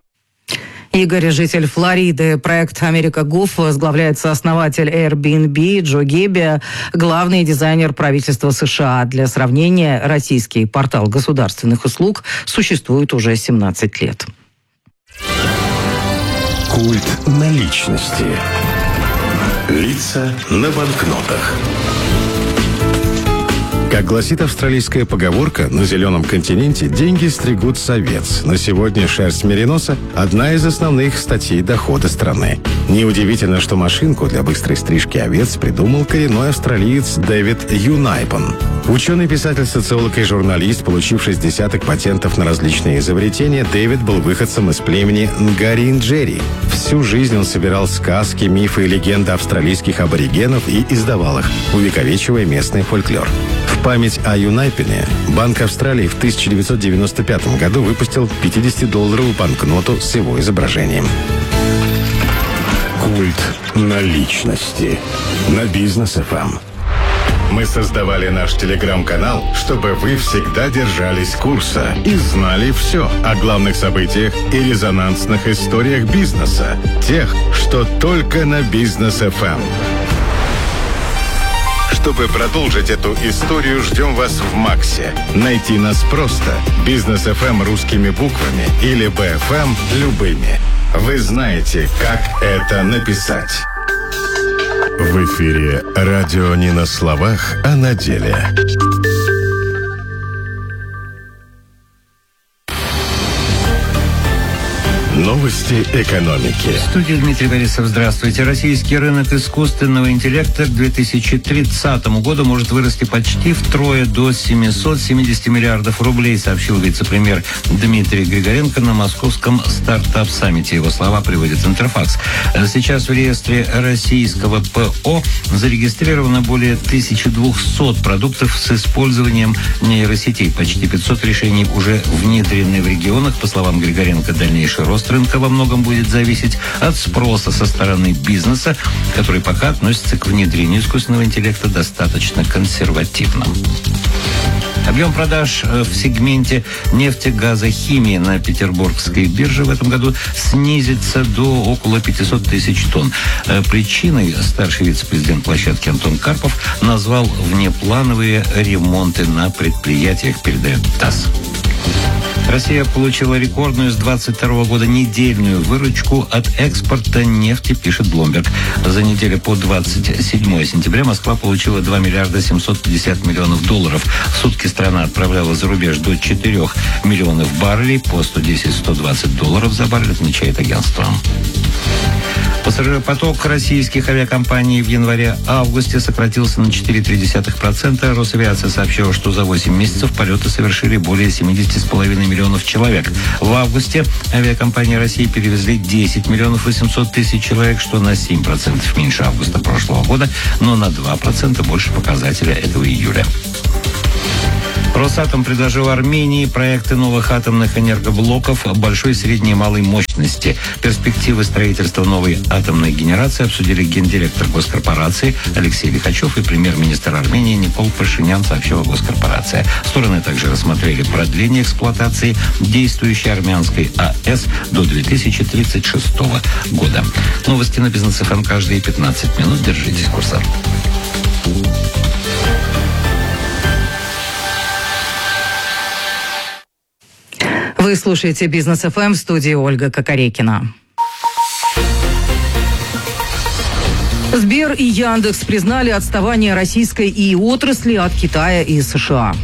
Игорь, житель Флориды. Проект Америка.гов возглавляет сооснователь Airbnb Джо Гебби, главный дизайнер правительства США. Для сравнения, российский портал государственных услуг существует уже семнадцать лет. Культ наличности. Лица на банкнотах. Как гласит австралийская поговорка, на зеленом континенте деньги стригут овец. На сегодня шерсть мериноса – одна из основных статей дохода страны. Неудивительно, что машинку для быстрой стрижки овец придумал коренной австралиец Дэвид Юнайпен. Ученый, писатель, социолог и журналист, получивший десяток патентов на различные изобретения, Дэвид был выходцем из племени Нгаринджери. Всю жизнь он собирал сказки, мифы и легенды австралийских аборигенов и издавал их, увековечивая местный фольклор. В память о Юнайпене Банк Австралии в тысяча девятьсот девяносто пятом году выпустил пятидесятидолларовую банкноту с его изображением. Культ наличности на Бизнес эф эм. Мы создавали наш телеграм-канал, чтобы вы всегда держались курса и знали все о главных событиях и резонансных историях бизнеса. Тех, что только на Бизнес эф эм. Чтобы продолжить эту историю, ждем вас в Максе. Найти нас просто. Бизнес эф эм русскими буквами или би эф эм любыми. Вы знаете, как это написать. В эфире радио не на словах, а на деле. Новости экономики. В студии Дмитрий Борисов. Здравствуйте. Российский рынок искусственного интеллекта к две тысячи тридцатому году может вырасти почти втрое до семисот семидесяти миллиардов рублей, сообщил вице-премьер Дмитрий Григоренко на московском стартап-саммите. Его слова приводит Интерфакс. Сейчас в реестре российского ПО зарегистрировано более тысячи двухсот продуктов с использованием нейросетей. Почти пятьсот решений уже внедрены в регионах. По словам Григоренко, дальнейший рост рынка во многом будет зависеть от спроса со стороны бизнеса, который пока относится к внедрению искусственного интеллекта достаточно консервативно. Объем продаж в сегменте нефтегазохимии на петербургской бирже в этом году снизится до около пятьсот тысяч тонн. Причиной старший вице-президент площадки Антон Карпов назвал внеплановые ремонты на предприятиях, передает ТАСС. Россия получила рекордную с двадцать второго года недельную выручку от экспорта нефти, пишет Bloomberg. За неделю по двадцать седьмое сентября Москва получила два миллиарда семьсот пятьдесят миллионов долларов. В сутки страна отправляла за рубеж до четырёх миллионов баррелей по сто десять - сто двадцать долларов за баррель, отмечает агентство. Пассажиропоток российских авиакомпаний в январе-августе сократился на четыре целых три десятых процента. Росавиация сообщила, что за восемь месяцев полеты совершили более семьдесят с половиной миллионов человек. В августе авиакомпании России перевезли десять миллионов восемьсот тысяч человек, что на семь процентов меньше августа прошлого года, но на два процента больше показателя этого июля. Росатом предложил Армении проекты новых атомных энергоблоков большой, средней и малой мощности. Перспективы строительства новой атомной генерации обсудили гендиректор госкорпорации Алексей Лихачев и премьер-министр Армении Никол Пашинян, сообщила госкорпорация. Стороны также рассмотрели продление эксплуатации действующей армянской АЭС до две тысячи тридцать шестого года. Новости на Бизнес эф эм каждые пятнадцать минут. Держитесь курса. Вы слушаете «Бизнес эф эм», в студии Ольга Кокорекина. Сбер и Яндекс признали отставание российской ИИ-отрасли от Китая и США.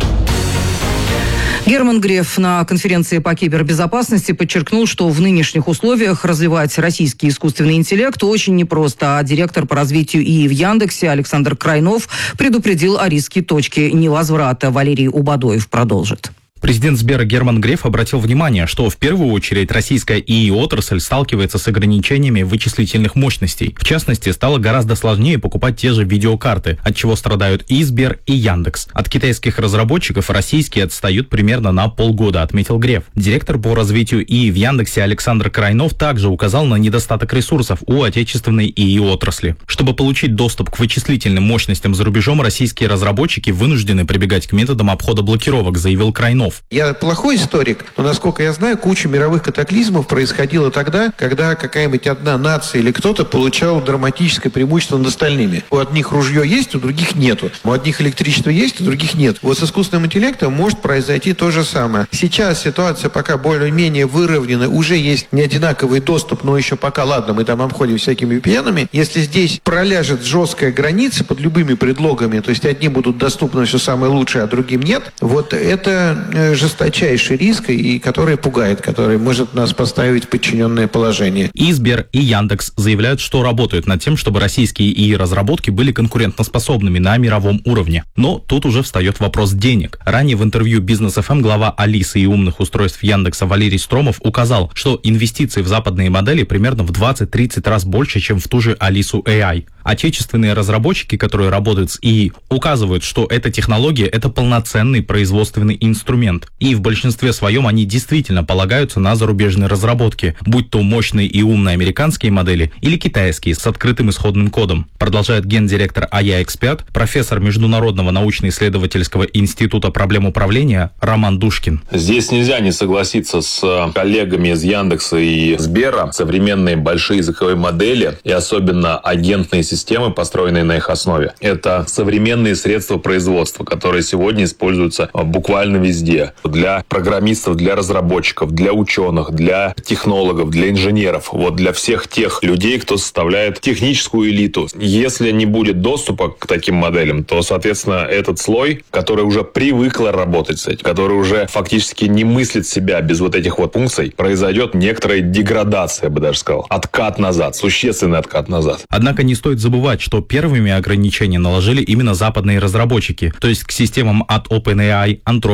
Герман Греф на конференции по кибербезопасности подчеркнул, что в нынешних условиях развивать российский искусственный интеллект очень непросто, а директор по развитию ИИ в Яндексе Александр Крайнов предупредил о риске точки невозврата. Валерий Убадоев продолжит. Президент Сбера Герман Греф обратил внимание, что в первую очередь российская ИИ-отрасль сталкивается с ограничениями вычислительных мощностей. В частности, стало гораздо сложнее покупать те же видеокарты, от чего страдают и Сбер, и Яндекс. От китайских разработчиков российские отстают примерно на полгода, отметил Греф. Директор по развитию ИИ в Яндексе Александр Крайнов также указал на недостаток ресурсов у отечественной ИИ-отрасли. Чтобы получить доступ к вычислительным мощностям за рубежом, российские разработчики вынуждены прибегать к методам обхода блокировок, заявил Крайнов. Я плохой историк, но, насколько я знаю, куча мировых катаклизмов происходила тогда, когда какая-нибудь одна нация или кто-то получал драматическое преимущество над остальными. У одних ружье есть, у других нету. У одних электричество есть, у других нет. Вот с искусственным интеллектом может произойти то же самое. Сейчас ситуация пока более-менее выровнена, уже есть неодинаковый доступ, но еще пока, ладно, мы там обходим всякими ви пи эн-ами. Если здесь проляжет жесткая граница под любыми предлогами, то есть одни будут доступны все самое лучшее, а другим нет, вот это жесточайший риск, и который пугает, который может нас поставить в подчиненное положение. И Сбер, и Яндекс заявляют, что работают над тем, чтобы российские ИИ-разработки были конкурентоспособными на мировом уровне. Но тут уже встает вопрос денег. Ранее в интервью Бизнес эф эм глава Алисы и умных устройств Яндекса Валерий Стромов указал, что инвестиции в западные модели примерно в двадцать-тридцать раз больше, чем в ту же Алису эй ай. Отечественные разработчики, которые работают с ИИ, указывают, что эта технология – это полноценный производственный инструмент. И в большинстве своем они действительно полагаются на зарубежные разработки, будь то мощные и умные американские модели или китайские с открытым исходным кодом. Продолжает гендиректор эй ай Expert, профессор Международного научно-исследовательского института проблем управления Роман Душкин. Здесь нельзя не согласиться с коллегами из Яндекса и Сбера. Современные большие языковые модели и особенно агентные системы, построенные на их основе, это современные средства производства, которые сегодня используются буквально везде. Для программистов, для разработчиков, для ученых, для технологов, для инженеров. Вот для всех тех людей, кто составляет техническую элиту. Если не будет доступа к таким моделям, то, соответственно, этот слой, который уже привыкла работать с этим, который уже фактически не мыслит себя без вот этих вот функций, произойдет некоторая деградация, я бы даже сказал. Откат назад, существенный откат назад. Однако не стоит забывать, что первыми ограничения наложили именно западные разработчики, то есть к системам от OpenAI, Anthropic и других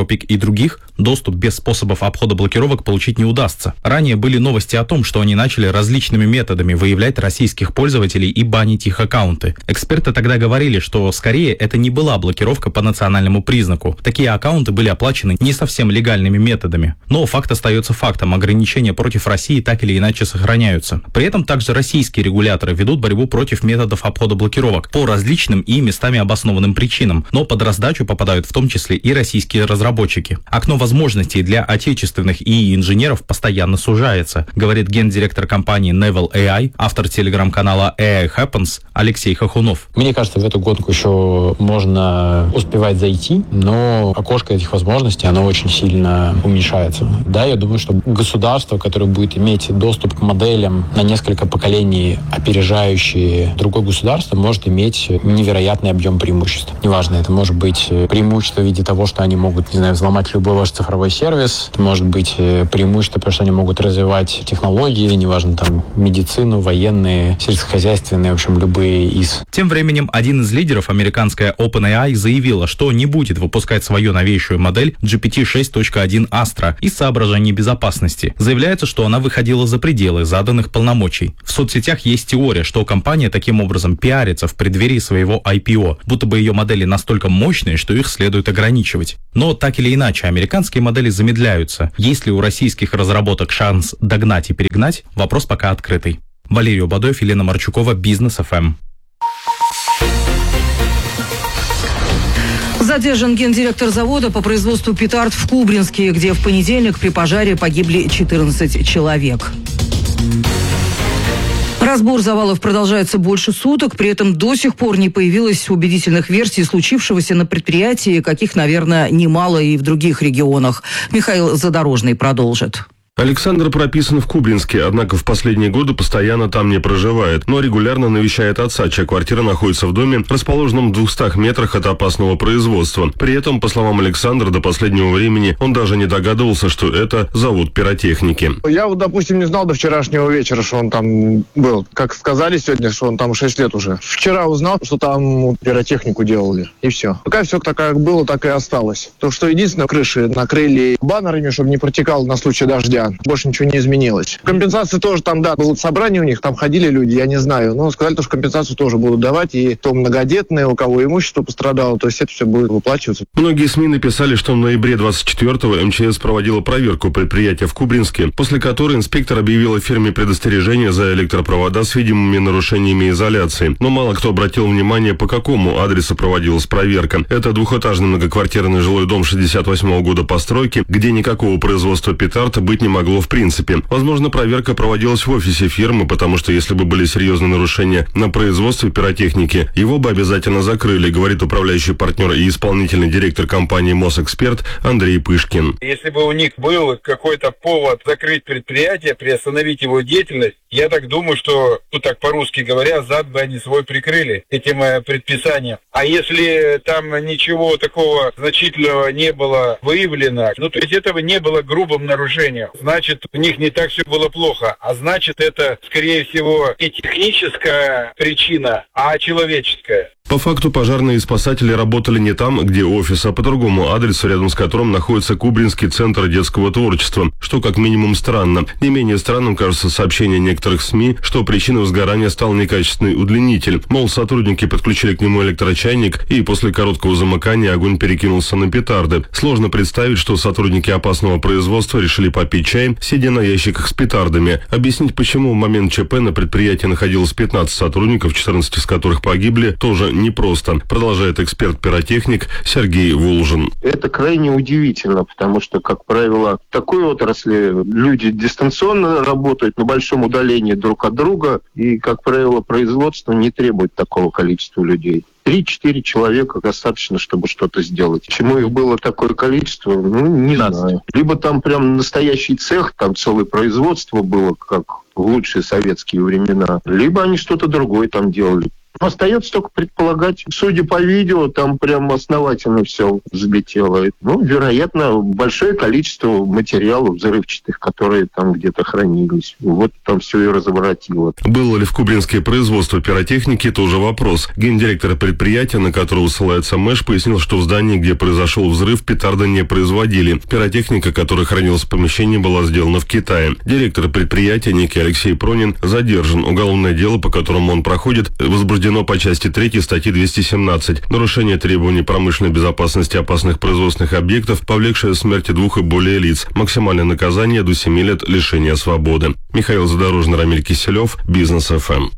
других доступ без способов обхода блокировок получить не удастся. Ранее были новости о том, что они начали различными методами выявлять российских пользователей и банить их аккаунты. Эксперты тогда говорили, что скорее это не была блокировка по национальному признаку. Такие аккаунты были оплачены не совсем легальными методами. Но факт остается фактом. Ограничения против России так или иначе сохраняются. При этом также российские регуляторы ведут борьбу против методов обхода блокировок по различным и местами обоснованным причинам. Но под раздачу попадают в том числе и российские разработчики. Окно возможностей для отечественных ИИ-инженеров постоянно сужается, говорит гендиректор компании Naval эй ай, автор телеграм-канала эй ай Happens Алексей Хохунов. Мне кажется, в эту гонку еще можно успевать зайти, но окошко этих возможностей, оно очень сильно уменьшается. Да, я думаю, что государство, которое будет иметь доступ к моделям на несколько поколений, опережающие другое государство, может иметь невероятный объем преимуществ. Неважно, это может быть преимущество в виде того, что они могут, не знаю, взломать любой ваш цифровой сервис, это может быть преимущество, потому что они могут развивать технологии, неважно, там, медицину, военные, сельскохозяйственные, в общем, любые из. Тем временем, один из лидеров, американская OpenAI, заявила, что не будет выпускать свою новейшую модель джи пи ти шесть точка один Astra из соображений безопасности. Заявляется, что она выходила за пределы заданных полномочий. В соцсетях есть теория, что компания таким образом пиарится в преддверии своего ай пи о, будто бы ее модели настолько мощные, что их следует ограничивать. Но так или иначе, американские модели замедляются. Есть ли у российских разработок шанс догнать и перегнать? Вопрос пока открытый. Валерий Обадоев, Елена Марчукова, Бизнес эф эм. Задержан гендиректор завода по производству петард в Кубринске, где в понедельник при пожаре погибли четырнадцать человек. Разбор завалов продолжается больше суток, при этом до сих пор не появилось убедительных версий случившегося на предприятии, каких, наверное, немало и в других регионах. Михаил Задорожный продолжит. Александр прописан в Кубринске, однако в последние годы постоянно там не проживает, но регулярно навещает отца, чья квартира находится в доме, расположенном в двухстах метрах от опасного производства. При этом, по словам Александра, до последнего времени он даже не догадывался, что это завод пиротехники. Я вот, допустим, не знал до вчерашнего вечера, что он там был. Как сказали сегодня, что он там шесть лет уже. Вчера узнал, что там пиротехнику делали, и все. Пока все так, как было, так и осталось. То, что единственное, крыши накрыли баннерами, чтобы не протекало на случай дождя. Больше ничего не изменилось. Компенсации тоже там, да, было собрание у них, там ходили люди, я не знаю, но сказали, что компенсацию тоже будут давать, и то многодетные, у кого имущество пострадало, то есть это все будет выплачиваться. Многие СМИ написали, что в ноябре двадцать четвёртого эм че эс проводила проверку предприятия в Кубринске, после которой инспектор объявила фирме предостережение за электропровода с видимыми нарушениями изоляции. Но мало кто обратил внимание, по какому адресу проводилась проверка. Это двухэтажный многоквартирный жилой дом шестьдесят восьмого года постройки, где никакого производства петард быть не могло в принципе. Возможно, проверка проводилась в офисе фирмы, потому что если бы были серьезные нарушения на производстве пиротехники, его бы обязательно закрыли, говорит управляющий партнер и исполнительный директор компании «Мосэксперт» Андрей Пышкин. Если бы у них был какой-то повод закрыть предприятие, приостановить его деятельность, я так думаю, что, ну так по-русски говоря, зад бы они свой прикрыли этим э, предписанием. А если там ничего такого значительного не было выявлено, ну то есть этого не было грубым нарушением, значит, у них не так все было плохо. А значит, это, скорее всего, не техническая причина, а человеческая. По факту пожарные и спасатели работали не там, где офис, а по другому адресу, рядом с которым находится Кубринский центр детского творчества, что как минимум странно. Не менее странным кажется сообщение некоторых СМИ, что причиной возгорания стал некачественный удлинитель. Мол, сотрудники подключили к нему электрочайник, и после короткого замыкания огонь перекинулся на петарды. Сложно представить, что сотрудники опасного производства решили попить чай, сидя на ящиках с петардами. Объяснить, почему в момент ЧП на предприятии находилось пятнадцать сотрудников, четырнадцать из которых погибли, тоже непросто, продолжает эксперт-пиротехник Сергей Волжин. Это крайне удивительно, потому что, как правило, в такой отрасли люди дистанционно работают на большом удалении друг от друга, и, как правило, производство не требует такого количества людей. Три-четыре человека достаточно, чтобы что-то сделать. Почему их было такое количество, ну, не знаю. Либо там прям настоящий цех, там целое производство было, как в лучшие советские времена, либо они что-то другое там делали. Остается только предполагать. Судя по видео, там прям основательно все взлетело. Ну, вероятно, большое количество материалов взрывчатых, которые там где-то хранились. Вот там все и разворотило. Было ли в Кубринске производство пиротехники, тоже вопрос. Гендиректор предприятия, на которого ссылается Мэш, пояснил, что в здании, где произошел взрыв, петарды не производили. Пиротехника, которая хранилась в помещении, была сделана в Китае. Директор предприятия, некий Алексей Пронин, задержан. Уголовное дело, по которому он проходит, возбуждено по части третьей статьи двести семнадцать. Нарушение требований промышленной безопасности опасных производственных объектов, повлекшее смерти двух и более лиц. Максимальное наказание до семи лет лишения свободы. Михаил Задорожный, Рамиль Киселев, Бизнес эф эм.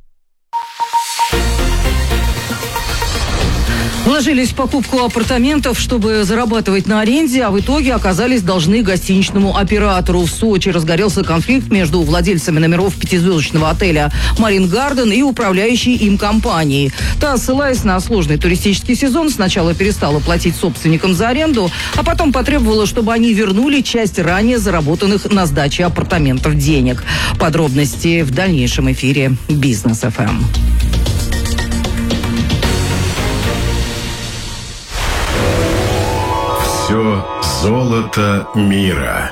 Вложились в покупку апартаментов, чтобы зарабатывать на аренде, а в итоге оказались должны гостиничному оператору. В Сочи разгорелся конфликт между владельцами номеров пятизвездочного отеля «Марин Гарден» и управляющей им компанией. Та, ссылаясь на сложный туристический сезон, сначала перестала платить собственникам за аренду, а потом потребовала, чтобы они вернули часть ранее заработанных на сдаче апартаментов денег. Подробности в дальнейшем эфире «Бизнес эф эм». Все золото мира.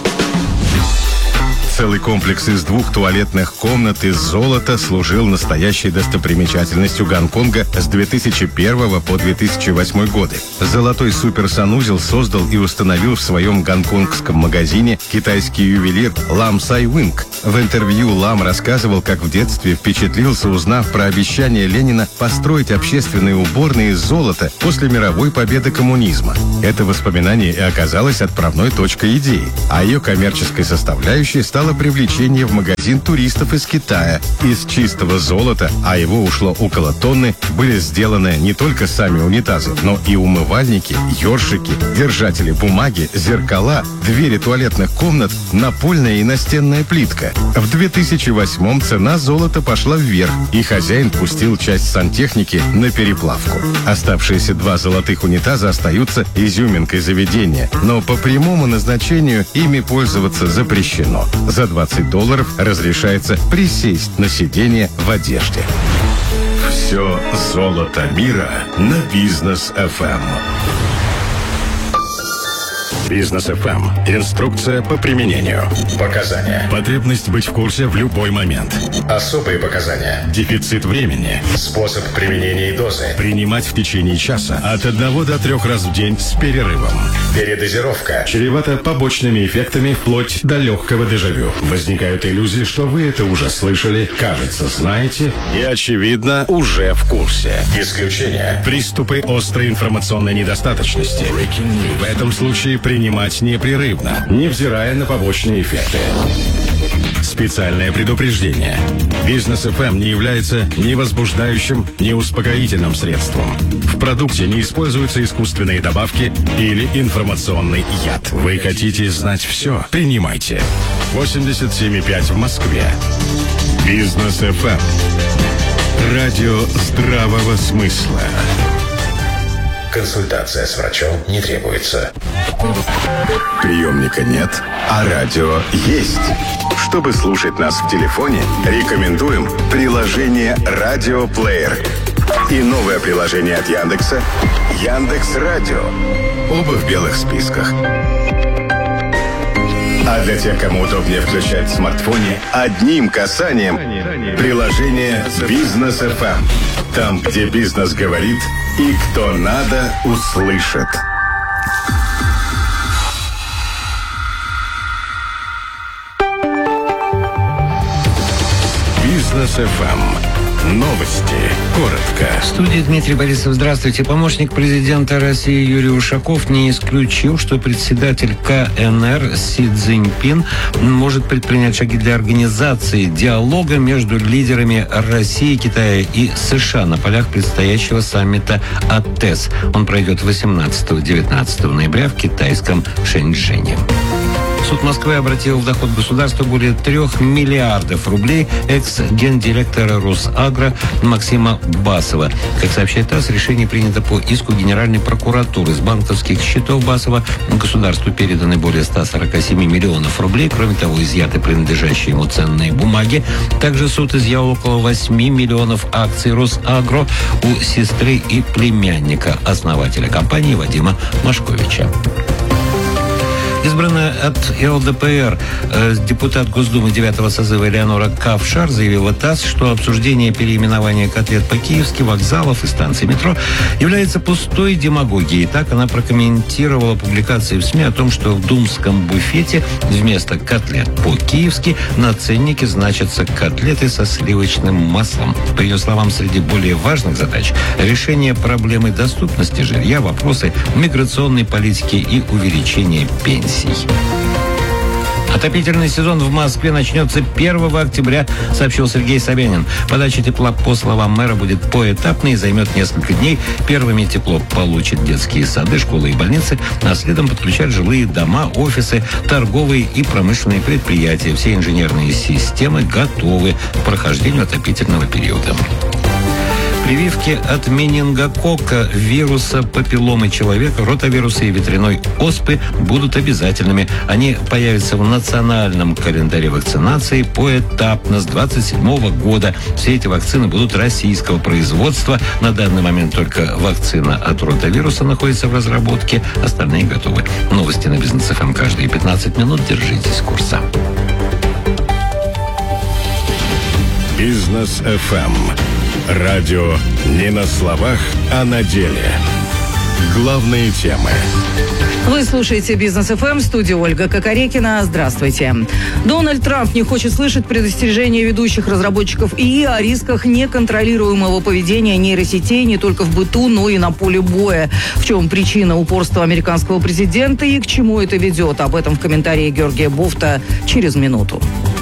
Целый комплекс из двух туалетных комнат из золота служил настоящей достопримечательностью Гонконга с две тысячи первого по две тысячи восьмой годы. Золотой суперсанузел создал и установил в своем гонконгском магазине китайский ювелир Лам Сай Уинг. В интервью Лам рассказывал, как в детстве впечатлился, узнав про обещание Ленина построить общественные уборные из золота после мировой победы коммунизма. Это воспоминание и оказалось отправной точкой идеи, а ее коммерческой составляющей стало привлечение в магазин туристов из Китая. Из чистого золота, а его ушло около тонны, были сделаны не только сами унитазы, но и умывальники, ёршики, держатели бумаги, зеркала, двери туалетных комнат, напольная и настенная плитка. В две тысячи восьмом цена золота пошла вверх, и хозяин пустил часть сантехники на переплавку. Оставшиеся два золотых унитаза остаются изюминкой заведения, но по прямому назначению ими пользоваться запрещено. За двадцать долларов разрешается присесть на сиденье в одежде. Все золото мира на Бизнес эф эм. Бизнес эф эм. Инструкция по применению. Показания. Потребность быть в курсе в любой момент. Особые показания. Дефицит времени. Способ применения и дозы. Принимать в течение часа от одного до трех раз в день с перерывом. Передозировка. Чревата побочными эффектами вплоть до легкого дежавю. Возникают иллюзии, что вы это уже слышали, кажется, знаете и, очевидно, уже в курсе. Исключение. Приступы острой информационной недостаточности. В этом случае принимать непрерывно, невзирая на побочные эффекты. Специальное предупреждение. Бизнес эф эм не является ни возбуждающим, ни успокоительным средством. В продукте не используются искусственные добавки или информационный яд. Вы хотите знать все? Принимайте. восемьдесят семь и пять в Москве. Бизнес эф эм. Радио здравого смысла. Консультация с врачом не требуется. Приемника нет, а радио есть. Чтобы слушать нас в телефоне, рекомендуем приложение «Радиоплеер» и новое приложение от Яндекса «Яндекс.Радио». Оба в белых списках. А для тех, кому удобнее включать в смартфоне, одним касанием приложение «Бизнес эф эм». Там, где бизнес говорит и кто надо, услышит. Бизнес эф эм. Новости. Коротко. В студии Дмитрий Борисов. Здравствуйте. Помощник президента России Юрий Ушаков не исключил, что председатель ка эн эр Си Цзиньпин может предпринять шаги для организации диалога между лидерами России, Китая и США на полях предстоящего саммита АТЭС. Он пройдет восемнадцатого-девятнадцатого ноября в китайском Шэньчжэне. Суд Москвы обратил в доход государства более трех миллиардов рублей экс-гендиректора Росагро Максима Басова. Как сообщает ТАСС, решение принято по иску Генеральной прокуратуры. С банковских счетов Басова государству переданы более ста сорока семи миллионов рублей. Кроме того, изъяты принадлежащие ему ценные бумаги. Также суд изъял около восьми миллионов акций Росагро у сестры и племянника основателя компании Вадима Машковича. Избранная от ЛДПР э, депутат Госдумы девятого созыва Элеонора Кавшар заявила ТАСС, что обсуждение переименования котлет по-киевски, вокзалов и станций метро является пустой демагогией. Так она прокомментировала публикации в СМИ о том, что в думском буфете вместо котлет по-киевски на ценнике значатся котлеты со сливочным маслом. По ее словам, среди более важных задач решение проблемы доступности жилья, вопросы миграционной политики и увеличения пенсий. Отопительный сезон в Москве начнется первого октября, сообщил Сергей Собянин. Подача тепла, по словам мэра, будет поэтапной и займет несколько дней. Первыми тепло получат детские сады, школы и больницы, а следом подключат жилые дома, офисы, торговые и промышленные предприятия. Все инженерные системы готовы к прохождению отопительного периода. Прививки от менингококка, вируса папилломы человека, ротавируса и ветряной оспы будут обязательными. Они появятся в национальном календаре вакцинации поэтапно с двадцать седьмого года. Все эти вакцины будут российского производства. На данный момент только вакцина от ротавируса находится в разработке, остальные готовы. Новости на Бизнес эф эм каждые пятнадцать минут. Держитесь курса. Бизнес эф эм. Радио не на словах, а на деле. Главные темы. Вы слушаете Бизнес эф эм, в студии Ольга Кокорекина. Здравствуйте. Дональд Трамп не хочет слышать предостережения ведущих разработчиков ИИ о рисках неконтролируемого поведения нейросетей не только в быту, но и на поле боя. В чем причина упорства американского президента и к чему это ведет? Об этом в комментарии Георгия Бофта через минуту.